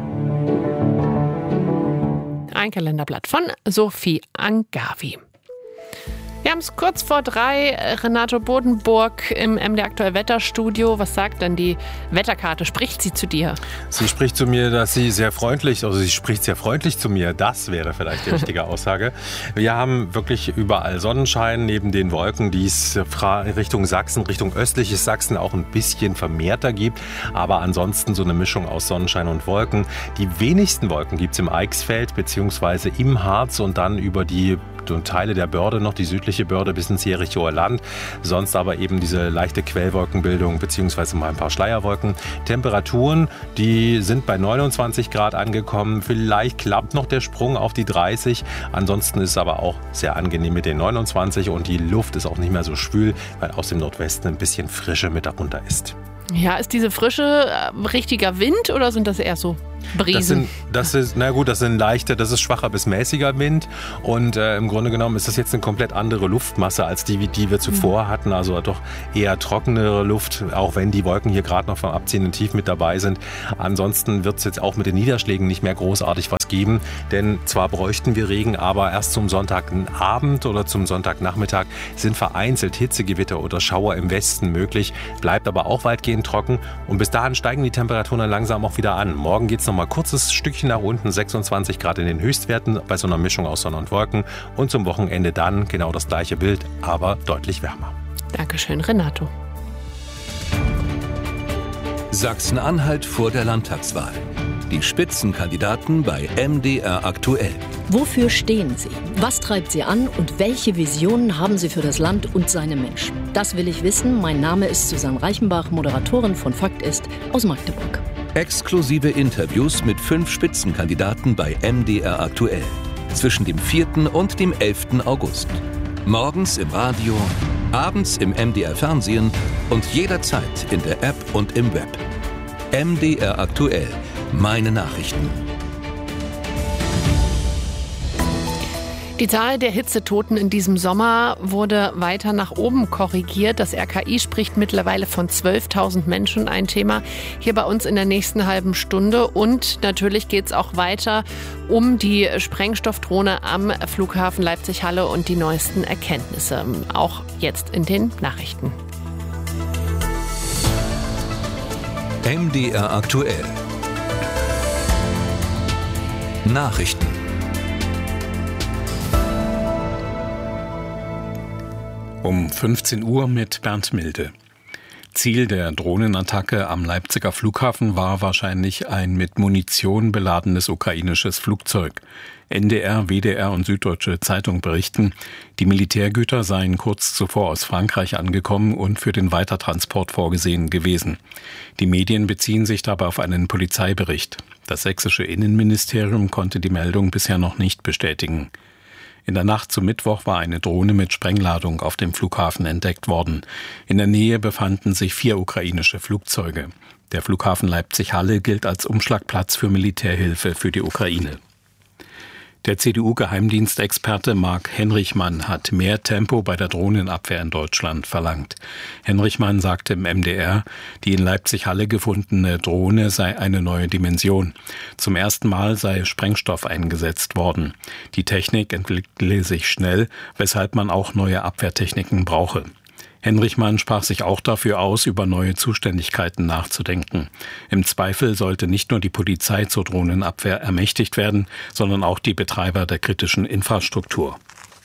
Ein Kalenderblatt von Sophie Angavi. Wir haben es kurz vor drei. Renato Bodenburg im M D R Aktuell Wetterstudio. Was sagt denn die Wetterkarte? Spricht sie zu dir? Sie spricht zu mir, dass sie sehr freundlich, also sie spricht sehr freundlich zu mir. Das wäre vielleicht die richtige Aussage. Wir haben wirklich überall Sonnenschein neben den Wolken, die es Richtung Sachsen, Richtung östliches Sachsen auch ein bisschen vermehrter gibt. Aber ansonsten so eine Mischung aus Sonnenschein und Wolken. Die wenigsten Wolken gibt es im Eichsfeld bzw. im Harz und dann über die und Teile der Börde noch, die südliche Börde bis ins Jerichoer Land. Sonst aber eben diese leichte Quellwolkenbildung beziehungsweise mal ein paar Schleierwolken. Temperaturen, die sind bei neunundzwanzig Grad angekommen. Vielleicht klappt noch der Sprung auf die dreißig. Ansonsten ist es aber auch sehr angenehm mit den neunundzwanzig und die Luft ist auch nicht mehr so schwül, weil aus dem Nordwesten ein bisschen Frische mit darunter ist. Ja, ist diese Frische äh, richtiger Wind oder sind das eher so Brisen? Das sind, das ist, na gut, das sind leichte, das ist schwacher bis mäßiger Wind und äh, im Grunde genommen ist das jetzt eine komplett andere Luftmasse als die, die wir zuvor mhm. hatten, also doch eher trockenere Luft, auch wenn die Wolken hier gerade noch vom abziehenden Tief mit dabei sind. Ansonsten wird es jetzt auch mit den Niederschlägen nicht mehr großartig was geben, denn zwar bräuchten wir Regen, aber erst zum Sonntagabend oder zum Sonntagnachmittag sind vereinzelt Hitzegewitter oder Schauer im Westen möglich, bleibt aber auch weitgehend trocken und bis dahin steigen die Temperaturen dann langsam auch wieder an. Morgen geht es noch mal ein kurzes Stückchen nach unten, sechsundzwanzig Grad in den Höchstwerten bei so einer Mischung aus Sonne und Wolken und zum Wochenende dann genau das gleiche Bild, aber deutlich wärmer. Dankeschön, Renato. Sachsen-Anhalt vor der Landtagswahl. Die Spitzenkandidaten bei M D R aktuell. Wofür stehen Sie? Was treibt Sie an und welche Visionen haben Sie für das Land und seine Menschen? Das will ich wissen. Mein Name ist Susanne Reichenbach, Moderatorin von Fakt ist aus Magdeburg. Exklusive Interviews mit fünf Spitzenkandidaten bei M D R aktuell. Zwischen dem vierten und dem elften August. Morgens im Radio, abends im M D R Fernsehen und jederzeit in der App und im Web. M D R aktuell. Meine Nachrichten. Die Zahl der Hitzetoten in diesem Sommer wurde weiter nach oben korrigiert. Das R K I spricht mittlerweile von zwölftausend Menschen. Ein Thema hier bei uns in der nächsten halben Stunde. Und natürlich geht es auch weiter um die Sprengstoffdrohne am Flughafen Leipzig-Halle und die neuesten Erkenntnisse. Auch jetzt in den Nachrichten. M D R aktuell. Nachrichten. Um fünfzehn Uhr mit Bernd Milde. Ziel der Drohnenattacke am Leipziger Flughafen war wahrscheinlich ein mit Munition beladenes ukrainisches Flugzeug. N D R, W D R und Süddeutsche Zeitung berichten, die Militärgüter seien kurz zuvor aus Frankreich angekommen und für den Weitertransport vorgesehen gewesen. Die Medien beziehen sich dabei auf einen Polizeibericht. Das sächsische Innenministerium konnte die Meldung bisher noch nicht bestätigen. In der Nacht zum Mittwoch war eine Drohne mit Sprengladung auf dem Flughafen entdeckt worden. In der Nähe befanden sich vier ukrainische Flugzeuge. Der Flughafen Leipzig-Halle gilt als Umschlagplatz für Militärhilfe für die Ukraine. Der C D U-Geheimdienstexperte Marc Henrichmann hat mehr Tempo bei der Drohnenabwehr in Deutschland verlangt. Henrichmann sagte im M D R, die in Leipzig-Halle gefundene Drohne sei eine neue Dimension. Zum ersten Mal sei Sprengstoff eingesetzt worden. Die Technik entwickle sich schnell, weshalb man auch neue Abwehrtechniken brauche. Henrichmann sprach sich auch dafür aus, über neue Zuständigkeiten nachzudenken. Im Zweifel sollte nicht nur die Polizei zur Drohnenabwehr ermächtigt werden, sondern auch die Betreiber der kritischen Infrastruktur.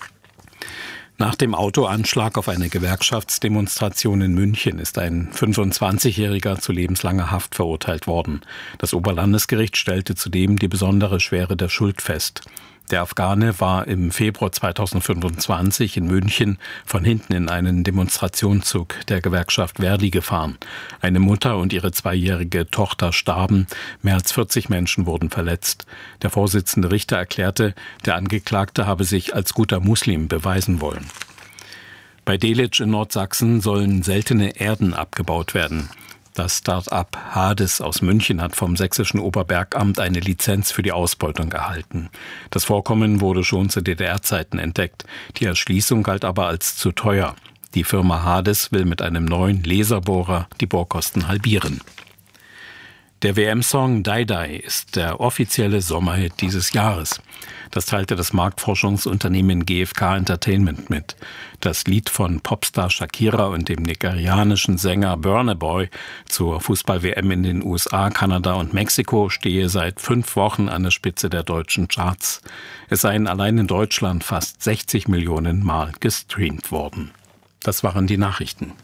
Nach dem Autoanschlag auf eine Gewerkschaftsdemonstration in München ist ein fünfundzwanzigjähriger zu lebenslanger Haft verurteilt worden. Das Oberlandesgericht stellte zudem die besondere Schwere der Schuld fest. Der Afghane war im Februar zweitausendfünfundzwanzig in München von hinten in einen Demonstrationszug der Gewerkschaft Verdi gefahren. Eine Mutter und ihre zweijährige Tochter starben, mehr als vierzig Menschen wurden verletzt. Der Vorsitzende Richter erklärte, der Angeklagte habe sich als guter Muslim beweisen wollen. Bei Delitzsch in Nordsachsen sollen seltene Erden abgebaut werden. Das Start-up Hades aus München hat vom sächsischen Oberbergamt eine Lizenz für die Ausbeutung erhalten. Das Vorkommen wurde schon zu D D R-Zeiten entdeckt. Die Erschließung galt aber als zu teuer. Die Firma Hades will mit einem neuen Laserbohrer die Bohrkosten halbieren. Der W M-Song Die Die ist der offizielle Sommerhit dieses Jahres. Das teilte das Marktforschungsunternehmen G F K Entertainment mit. Das Lied von Popstar Shakira und dem nigerianischen Sänger Burna Boy zur Fußball-W M in den U S A, Kanada und Mexiko stehe seit fünf Wochen an der Spitze der deutschen Charts. Es seien allein in Deutschland fast sechzig Millionen Mal gestreamt worden. Das waren die Nachrichten.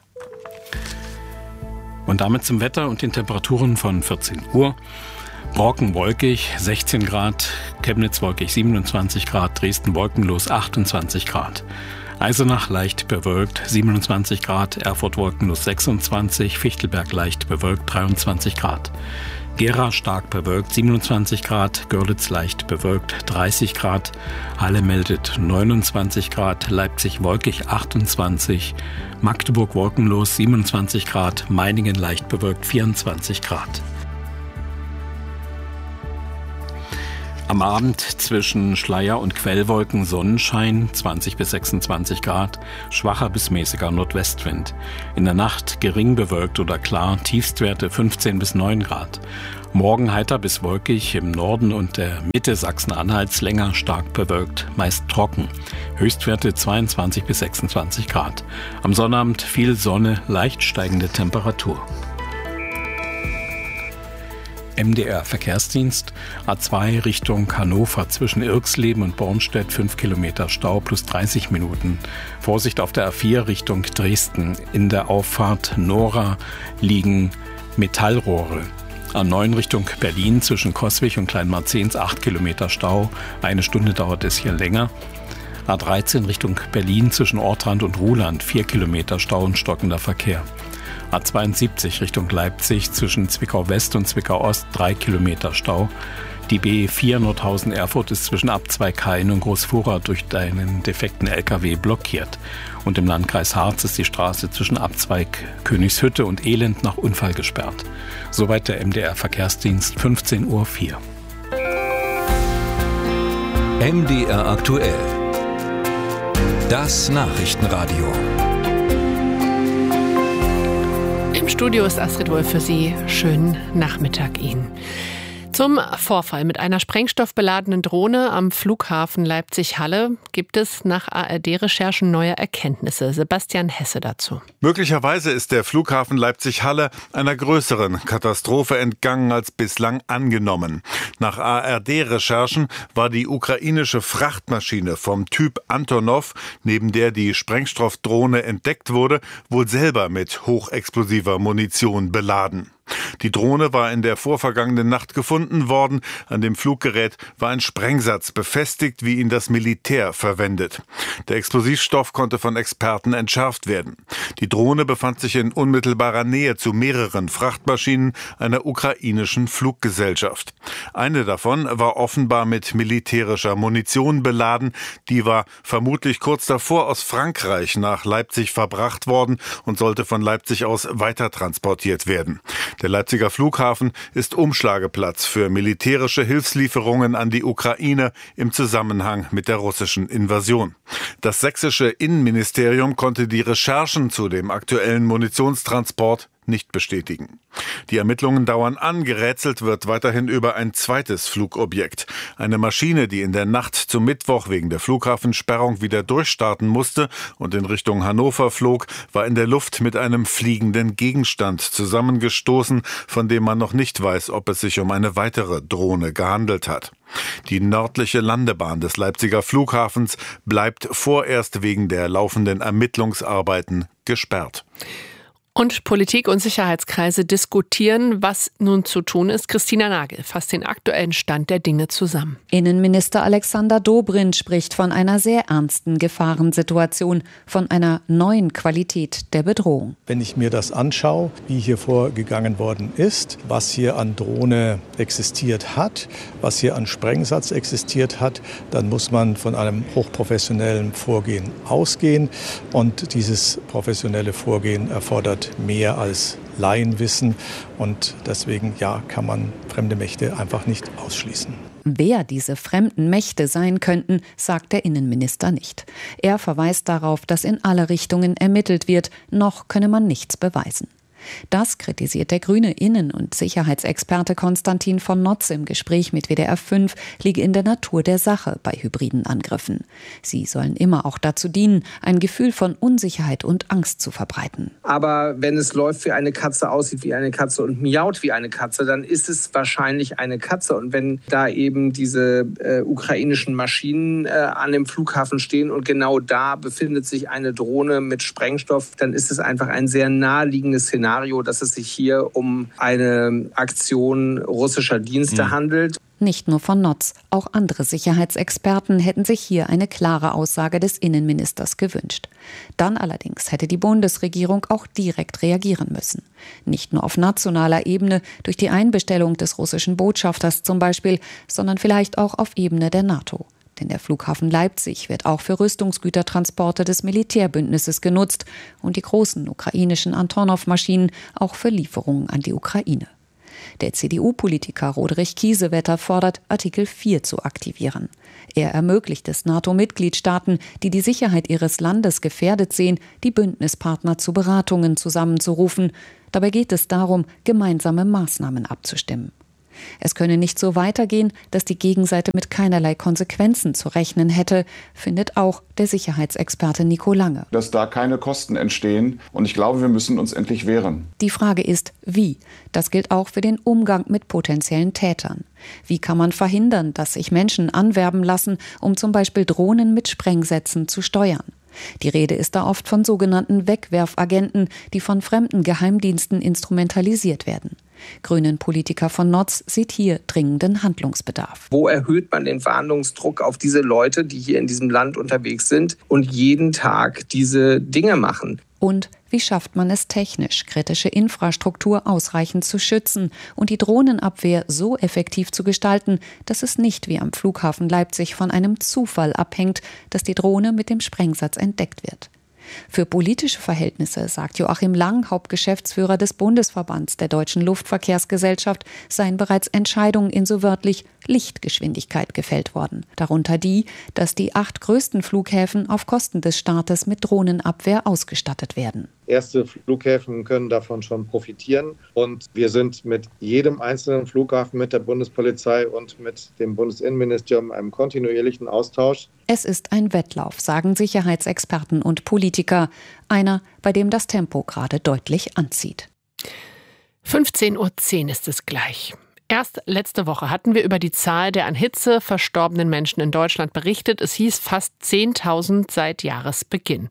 Und damit zum Wetter und den Temperaturen von vierzehn Uhr. Brocken wolkig, sechzehn Grad, Chemnitz wolkig, siebenundzwanzig Grad, Dresden wolkenlos, achtundzwanzig Grad. Eisenach leicht bewölkt, siebenundzwanzig Grad, Erfurt wolkenlos, sechsundzwanzig, Fichtelberg leicht bewölkt, dreiundzwanzig Grad. Gera stark bewölkt, siebenundzwanzig Grad, Görlitz leicht bewölkt, dreißig Grad, Halle meldet neunundzwanzig Grad, Leipzig wolkig, achtundzwanzig, Magdeburg wolkenlos, siebenundzwanzig Grad, Meiningen leicht bewölkt, vierundzwanzig Grad. Am Abend zwischen Schleier- und Quellwolken Sonnenschein, zwanzig bis sechsundzwanzig Grad, schwacher bis mäßiger Nordwestwind. In der Nacht gering bewölkt oder klar, Tiefstwerte fünfzehn bis neun Grad. Morgen heiter bis wolkig, im Norden und der Mitte Sachsen-Anhalts länger stark bewölkt, meist trocken. Höchstwerte zweiundzwanzig bis sechsundzwanzig Grad. Am Sonnabend viel Sonne, leicht steigende Temperatur. M D R Verkehrsdienst, A zwei Richtung Hannover zwischen Irxleben und Bornstedt, fünf Kilometer Stau plus dreißig Minuten. Vorsicht auf der A vier Richtung Dresden. In der Auffahrt Nora liegen Metallrohre. A neun Richtung Berlin zwischen Coswig und Kleinmarzens, acht Kilometer Stau. Eine Stunde dauert es hier länger. A dreizehn Richtung Berlin zwischen Ortrand und Ruhland, vier Kilometer Stau und stockender Verkehr. A zweiundsiebzig Richtung Leipzig zwischen Zwickau West und Zwickau Ost, drei Kilometer Stau. Die B vier Nordhausen-Erfurt ist zwischen Abzweig-Kain und Großfurau durch einen defekten L K W blockiert. Und im Landkreis Harz ist die Straße zwischen Abzweig Königshütte und Elend nach Unfall gesperrt. Soweit der M D R Verkehrsdienst, fünfzehn Uhr vier. M D R aktuell. Das Nachrichtenradio. Im Studio ist Astrid Wolf für Sie. Schönen Nachmittag Ihnen. Zum Vorfall mit einer sprengstoffbeladenen Drohne am Flughafen Leipzig-Halle gibt es nach A R D-Recherchen neue Erkenntnisse. Sebastian Hesse dazu. Möglicherweise ist der Flughafen Leipzig-Halle einer größeren Katastrophe entgangen als bislang angenommen. Nach A R D-Recherchen war die ukrainische Frachtmaschine vom Typ Antonov, neben der die Sprengstoffdrohne entdeckt wurde, wohl selber mit hochexplosiver Munition beladen. Die Drohne war in der vorvergangenen Nacht gefunden worden. An dem Fluggerät war ein Sprengsatz befestigt, wie ihn das Militär verwendet. Der Explosivstoff konnte von Experten entschärft werden. Die Drohne befand sich in unmittelbarer Nähe zu mehreren Frachtmaschinen einer ukrainischen Fluggesellschaft. Eine davon war offenbar mit militärischer Munition beladen. Die war vermutlich kurz davor aus Frankreich nach Leipzig verbracht worden und sollte von Leipzig aus weitertransportiert werden. Der Leipziger Flughafen ist Umschlageplatz für militärische Hilfslieferungen an die Ukraine im Zusammenhang mit der russischen Invasion. Das sächsische Innenministerium konnte die Recherchen zu dem aktuellen Munitionstransport nicht bestätigen. Die Ermittlungen dauern an. Gerätselt wird weiterhin über ein zweites Flugobjekt. Eine Maschine, die in der Nacht zum Mittwoch wegen der Flughafensperrung wieder durchstarten musste und in Richtung Hannover flog, war in der Luft mit einem fliegenden Gegenstand zusammengestoßen, von dem man noch nicht weiß, ob es sich um eine weitere Drohne gehandelt hat. Die nördliche Landebahn des Leipziger Flughafens bleibt vorerst wegen der laufenden Ermittlungsarbeiten gesperrt. Und Politik und Sicherheitskreise diskutieren, was nun zu tun ist. Christina Nagel fasst den aktuellen Stand der Dinge zusammen. Innenminister Alexander Dobrindt spricht von einer sehr ernsten Gefahrensituation, von einer neuen Qualität der Bedrohung. Wenn ich mir das anschaue, wie hier vorgegangen worden ist, was hier an Drohne existiert hat, was hier an Sprengsatz existiert hat, dann muss man von einem hochprofessionellen Vorgehen ausgehen. Und dieses professionelle Vorgehen erfordert mehr als Laienwissen und deswegen ja, kann man fremde Mächte einfach nicht ausschließen. Wer diese fremden Mächte sein könnten, sagt der Innenminister nicht. Er verweist darauf, dass in alle Richtungen ermittelt wird, noch könne man nichts beweisen. Das kritisiert der grüne Innen- und Sicherheitsexperte Konstantin von Notz im Gespräch mit W D R fünf, liege in der Natur der Sache bei hybriden Angriffen. Sie sollen immer auch dazu dienen, ein Gefühl von Unsicherheit und Angst zu verbreiten. Aber wenn es läuft wie eine Katze, aussieht wie eine Katze und miaut wie eine Katze, dann ist es wahrscheinlich eine Katze. Und wenn da eben diese äh, ukrainischen Maschinen äh, an dem Flughafen stehen und genau da befindet sich eine Drohne mit Sprengstoff, dann ist es einfach ein sehr naheliegendes Szenario, dass es sich hier um eine Aktion russischer Dienste mhm. handelt. Nicht nur von Notz, auch andere Sicherheitsexperten hätten sich hier eine klare Aussage des Innenministers gewünscht. Dann allerdings hätte die Bundesregierung auch direkt reagieren müssen. Nicht nur auf nationaler Ebene, durch die Einbestellung des russischen Botschafters zum Beispiel, sondern vielleicht auch auf Ebene der NATO. Denn der Flughafen Leipzig wird auch für Rüstungsgütertransporte des Militärbündnisses genutzt und die großen ukrainischen Antonov-Maschinen auch für Lieferungen an die Ukraine. Der C D U-Politiker Roderich Kiesewetter fordert, Artikel vier zu aktivieren. Er ermöglicht es NATO-Mitgliedstaaten, die die Sicherheit ihres Landes gefährdet sehen, die Bündnispartner zu Beratungen zusammenzurufen. Dabei geht es darum, gemeinsame Maßnahmen abzustimmen. Es könne nicht so weitergehen, dass die Gegenseite mit keinerlei Konsequenzen zu rechnen hätte, findet auch der Sicherheitsexperte Nico Lange. Dass da keine Kosten entstehen und ich glaube, wir müssen uns endlich wehren. Die Frage ist, wie? Das gilt auch für den Umgang mit potenziellen Tätern. Wie kann man verhindern, dass sich Menschen anwerben lassen, um zum Beispiel Drohnen mit Sprengsätzen zu steuern? Die Rede ist da oft von sogenannten Wegwerfagenten, die von fremden Geheimdiensten instrumentalisiert werden. Grünen-Politiker von Notz sieht hier dringenden Handlungsbedarf. Wo erhöht man den Fahndungsdruck auf diese Leute, die hier in diesem Land unterwegs sind und jeden Tag diese Dinge machen? Und wie schafft man es technisch, kritische Infrastruktur ausreichend zu schützen und die Drohnenabwehr so effektiv zu gestalten, dass es nicht wie am Flughafen Leipzig von einem Zufall abhängt, dass die Drohne mit dem Sprengsatz entdeckt wird? Für politische Verhältnisse, sagt Joachim Lang, Hauptgeschäftsführer des Bundesverbands der Deutschen Luftverkehrsgesellschaft, seien bereits Entscheidungen in so wörtlich Lichtgeschwindigkeit gefällt worden. Darunter die, dass die acht größten Flughäfen auf Kosten des Staates mit Drohnenabwehr ausgestattet werden. Erste Flughäfen können davon schon profitieren und wir sind mit jedem einzelnen Flughafen, mit der Bundespolizei und mit dem Bundesinnenministerium in einem kontinuierlichen Austausch. Es ist ein Wettlauf, sagen Sicherheitsexperten und Politiker. Einer, bei dem das Tempo gerade deutlich anzieht. fünfzehn Uhr zehn ist es gleich. Erst letzte Woche hatten wir über die Zahl der an Hitze verstorbenen Menschen in Deutschland berichtet. Es hieß fast zehntausend seit Jahresbeginn.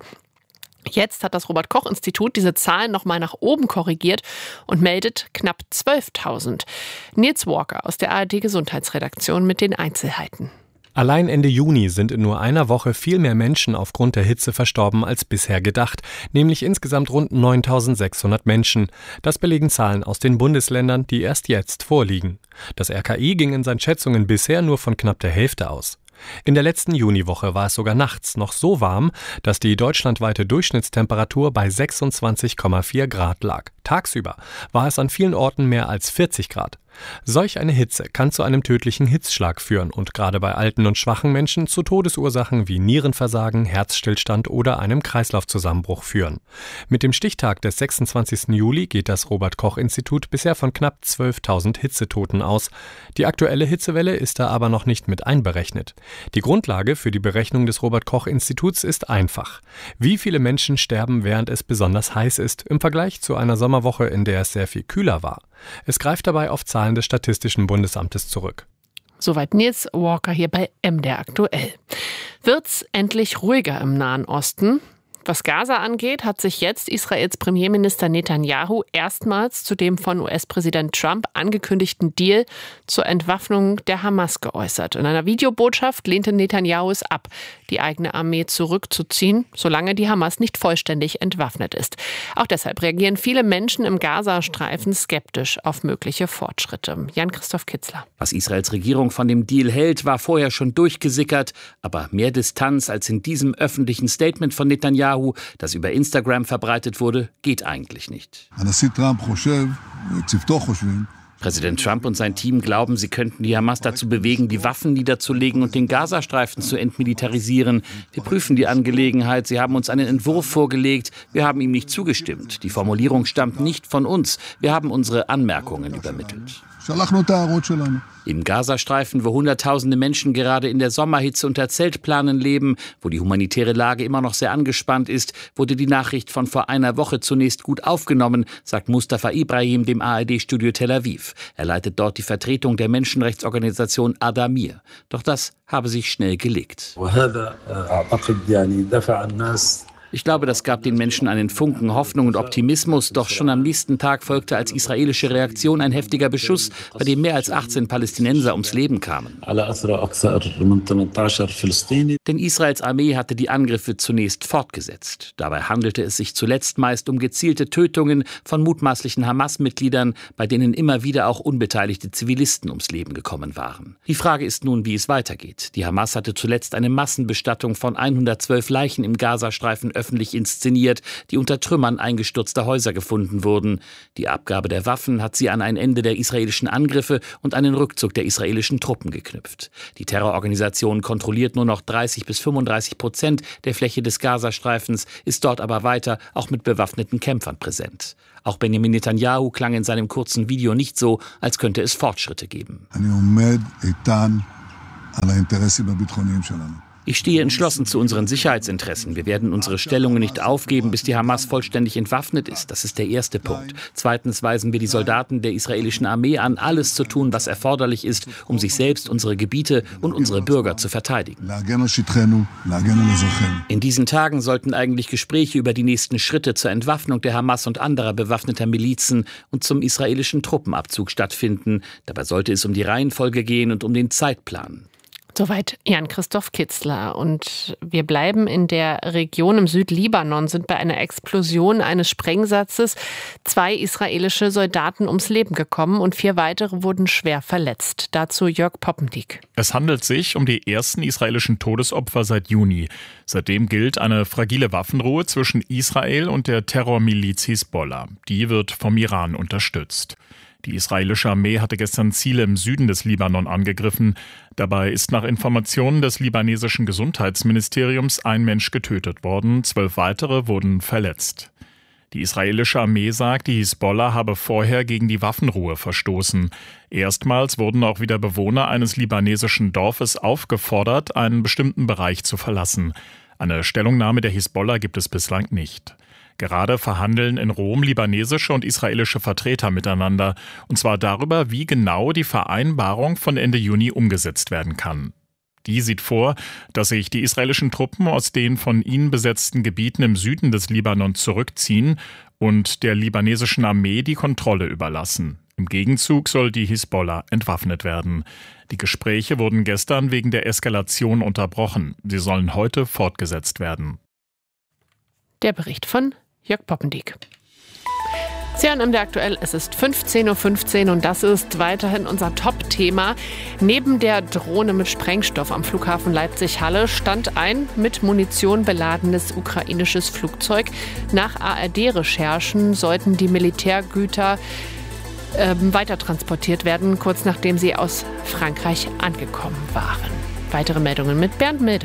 Jetzt hat das Robert-Koch-Institut diese Zahlen noch mal nach oben korrigiert und meldet knapp zwölftausend. Nils Walker aus der A R D-Gesundheitsredaktion mit den Einzelheiten. Allein Ende Juni sind in nur einer Woche viel mehr Menschen aufgrund der Hitze verstorben als bisher gedacht, nämlich insgesamt rund neuntausendsechshundert Menschen. Das belegen Zahlen aus den Bundesländern, die erst jetzt vorliegen. Das R K I ging in seinen Schätzungen bisher nur von knapp der Hälfte aus. In der letzten Juniwoche war es sogar nachts noch so warm, dass die deutschlandweite Durchschnittstemperatur bei sechsundzwanzig Komma vier Grad lag. Tagsüber war es an vielen Orten mehr als vierzig Grad. Solch eine Hitze kann zu einem tödlichen Hitzschlag führen und gerade bei alten und schwachen Menschen zu Todesursachen wie Nierenversagen, Herzstillstand oder einem Kreislaufzusammenbruch führen. Mit dem Stichtag des sechsundzwanzigsten Juli geht das Robert-Koch-Institut bisher von knapp zwölftausend Hitzetoten aus. Die aktuelle Hitzewelle ist da aber noch nicht mit einberechnet. Die Grundlage für die Berechnung des Robert-Koch-Instituts ist einfach. Wie viele Menschen sterben, während es besonders heiß ist, im Vergleich zu einer Sommerwoche, in der es sehr viel kühler war? Es greift dabei auf Zahlen des Statistischen Bundesamtes zurück. Soweit Nils Walker hier bei M D R aktuell. Wird's endlich ruhiger im Nahen Osten? Was Gaza angeht, hat sich jetzt Israels Premierminister Netanyahu erstmals zu dem von U S-Präsident Trump angekündigten Deal zur Entwaffnung der Hamas geäußert. In einer Videobotschaft lehnte Netanyahu es ab, die eigene Armee zurückzuziehen, solange die Hamas nicht vollständig entwaffnet ist. Auch deshalb reagieren viele Menschen im Gazastreifen skeptisch auf mögliche Fortschritte. Jan-Christoph Kitzler. Was Israels Regierung von dem Deal hält, war vorher schon durchgesickert, aber mehr Distanz als in diesem öffentlichen Statement von Netanyahu, das über Instagram verbreitet wurde, geht eigentlich nicht. Präsident Trump und sein Team glauben, sie könnten die Hamas dazu bewegen, die Waffen niederzulegen und den Gazastreifen zu entmilitarisieren. Wir prüfen die Angelegenheit. Sie haben uns einen Entwurf vorgelegt. Wir haben ihm nicht zugestimmt. Die Formulierung stammt nicht von uns. Wir haben unsere Anmerkungen übermittelt. Im Gazastreifen, wo Hunderttausende Menschen gerade in der Sommerhitze unter Zeltplanen leben, wo die humanitäre Lage immer noch sehr angespannt ist, wurde die Nachricht von vor einer Woche zunächst gut aufgenommen, sagt Mustafa Ibrahim dem A R D-Studio Tel Aviv. Er leitet dort die Vertretung der Menschenrechtsorganisation Adamir. Doch das habe sich schnell gelegt. Ich glaube, das gab den Menschen einen Funken Hoffnung und Optimismus. Doch schon am nächsten Tag folgte als israelische Reaktion ein heftiger Beschuss, bei dem mehr als achtzehn Palästinenser ums Leben kamen. Denn Israels Armee hatte die Angriffe zunächst fortgesetzt. Dabei handelte es sich zuletzt meist um gezielte Tötungen von mutmaßlichen Hamas-Mitgliedern, bei denen immer wieder auch unbeteiligte Zivilisten ums Leben gekommen waren. Die Frage ist nun, wie es weitergeht. Die Hamas hatte zuletzt eine Massenbestattung von hundertzwölf Leichen im Gazastreifen öffentlich inszeniert, die unter Trümmern eingestürzter Häuser gefunden wurden. Die Abgabe der Waffen hat sie an ein Ende der israelischen Angriffe und einen Rückzug der israelischen Truppen geknüpft. Die Terrororganisation kontrolliert nur noch dreißig bis fünfunddreißig Prozent der Fläche des Gazastreifens, ist dort aber weiter auch mit bewaffneten Kämpfern präsent. Auch Benjamin Netanyahu klang in seinem kurzen Video nicht so, als könnte es Fortschritte geben. Ich stehe entschlossen zu unseren Sicherheitsinteressen. Wir werden unsere Stellungen nicht aufgeben, bis die Hamas vollständig entwaffnet ist. Das ist der erste Punkt. Zweitens weisen wir die Soldaten der israelischen Armee an, alles zu tun, was erforderlich ist, um sich selbst, unsere Gebiete und unsere Bürger zu verteidigen. In diesen Tagen sollten eigentlich Gespräche über die nächsten Schritte zur Entwaffnung der Hamas und anderer bewaffneter Milizen und zum israelischen Truppenabzug stattfinden. Dabei sollte es um die Reihenfolge gehen und um den Zeitplan. Soweit Jan-Christoph Kitzler. Und wir bleiben in der Region im Südlibanon, sind bei einer Explosion eines Sprengsatzes zwei israelische Soldaten ums Leben gekommen und vier weitere wurden schwer verletzt. Dazu Jörg Poppendiek. Es handelt sich um die ersten israelischen Todesopfer seit Juni. Seitdem gilt eine fragile Waffenruhe zwischen Israel und der Terrormiliz Hisbollah. Die wird vom Iran unterstützt. Die israelische Armee hatte gestern Ziele im Süden des Libanon angegriffen. Dabei ist nach Informationen des libanesischen Gesundheitsministeriums ein Mensch getötet worden, zwölf weitere wurden verletzt. Die israelische Armee sagt, die Hisbollah habe vorher gegen die Waffenruhe verstoßen. Erstmals wurden auch wieder Bewohner eines libanesischen Dorfes aufgefordert, einen bestimmten Bereich zu verlassen. Eine Stellungnahme der Hisbollah gibt es bislang nicht. Gerade verhandeln in Rom libanesische und israelische Vertreter miteinander, und zwar darüber, wie genau die Vereinbarung von Ende Juni umgesetzt werden kann. Die sieht vor, dass sich die israelischen Truppen aus den von ihnen besetzten Gebieten im Süden des Libanon zurückziehen und der libanesischen Armee die Kontrolle überlassen. Im Gegenzug soll die Hisbollah entwaffnet werden. Die Gespräche wurden gestern wegen der Eskalation unterbrochen. Sie sollen heute fortgesetzt werden. Der Bericht von Jörg Poppendiek. Sie hören M D R aktuell, es ist fünfzehn Uhr fünfzehn und das ist weiterhin unser Top-Thema. Neben der Drohne mit Sprengstoff am Flughafen Leipzig-Halle stand ein mit Munition beladenes ukrainisches Flugzeug. Nach A R D-Recherchen sollten die Militärgüter äh, weitertransportiert werden, kurz nachdem sie aus Frankreich angekommen waren. Weitere Meldungen mit Bernd Milde.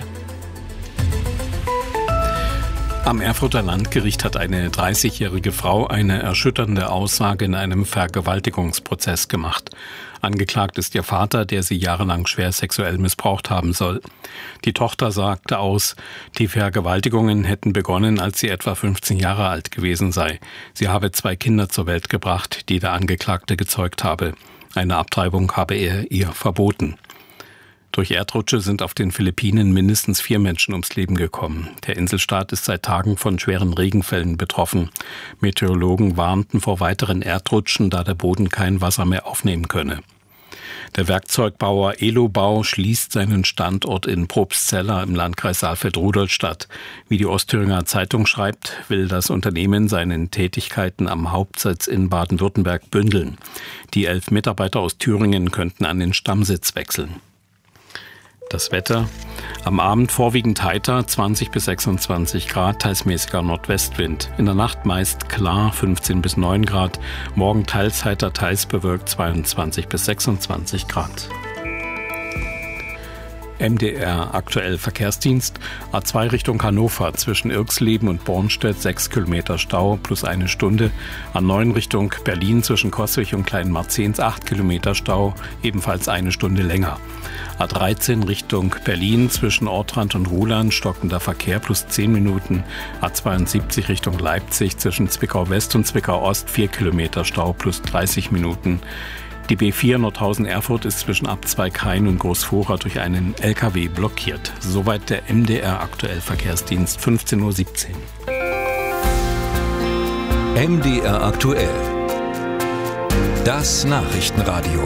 Am Erfurter Landgericht hat eine dreißigjährige Frau eine erschütternde Aussage in einem Vergewaltigungsprozess gemacht. Angeklagt ist ihr Vater, der sie jahrelang schwer sexuell missbraucht haben soll. Die Tochter sagte aus, die Vergewaltigungen hätten begonnen, als sie etwa fünfzehn Jahre alt gewesen sei. Sie habe zwei Kinder zur Welt gebracht, die der Angeklagte gezeugt habe. Eine Abtreibung habe er ihr verboten. Durch Erdrutsche sind auf den Philippinen mindestens vier Menschen ums Leben gekommen. Der Inselstaat ist seit Tagen von schweren Regenfällen betroffen. Meteorologen warnten vor weiteren Erdrutschen, da der Boden kein Wasser mehr aufnehmen könne. Der Werkzeugbauer Elobau schließt seinen Standort in Probstzella im Landkreis Saalfeld-Rudolstadt. Wie die Ostthüringer Zeitung schreibt, will das Unternehmen seinen Tätigkeiten am Hauptsitz in Baden-Württemberg bündeln. Die elf Mitarbeiter aus Thüringen könnten an den Stammsitz wechseln. Das Wetter. Am Abend vorwiegend heiter, zwanzig bis sechsundzwanzig Grad, teils mäßiger Nordwestwind. In der Nacht meist klar, fünfzehn bis neun Grad. Morgen teils heiter, teils bewölkt, zweiundzwanzig bis sechsundzwanzig Grad. M D R aktuell Verkehrsdienst. A zwei Richtung Hannover zwischen Irxleben und Bornstedt sechs Kilometer Stau plus eine Stunde. A neun Richtung Berlin zwischen Coswig und Kleinmarzens acht Kilometer Stau, ebenfalls eine Stunde länger. A dreizehn Richtung Berlin zwischen Ortrand und Ruhland stockender Verkehr plus zehn Minuten. A zweiundsiebzig Richtung Leipzig zwischen Zwickau West und Zwickau Ost vier Kilometer Stau plus dreißig Minuten. Die B vier Nordhausen-Erfurt ist zwischen Abzweig-Hain und Großfurach durch einen L K W blockiert. Soweit der M D R aktuell Verkehrsdienst, fünfzehn Uhr siebzehn. M D R aktuell. Das Nachrichtenradio.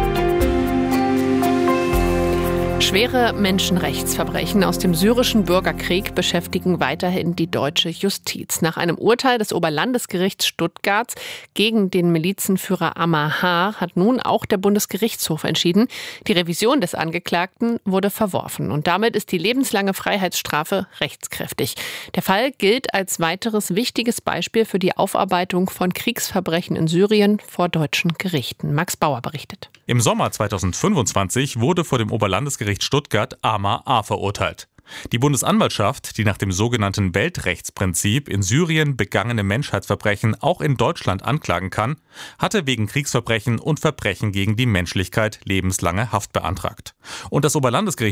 Schwere Menschenrechtsverbrechen aus dem syrischen Bürgerkrieg beschäftigen weiterhin die deutsche Justiz. Nach einem Urteil des Oberlandesgerichts Stuttgart gegen den Milizenführer Ammar H. hat nun auch der Bundesgerichtshof entschieden, die Revision des Angeklagten wurde verworfen. Und damit ist die lebenslange Freiheitsstrafe rechtskräftig. Der Fall gilt als weiteres wichtiges Beispiel für die Aufarbeitung von Kriegsverbrechen in Syrien vor deutschen Gerichten. Max Bauer berichtet. Im Sommer zweitausendfünfundzwanzig wurde vor dem Oberlandesgericht Stuttgart Ammar A. verurteilt. Die Bundesanwaltschaft, die nach dem sogenannten Weltrechtsprinzip in Syrien begangene Menschheitsverbrechen auch in Deutschland anklagen kann, hatte wegen Kriegsverbrechen und Verbrechen gegen die Menschlichkeit lebenslange Haft beantragt. Und das Oberlandesgericht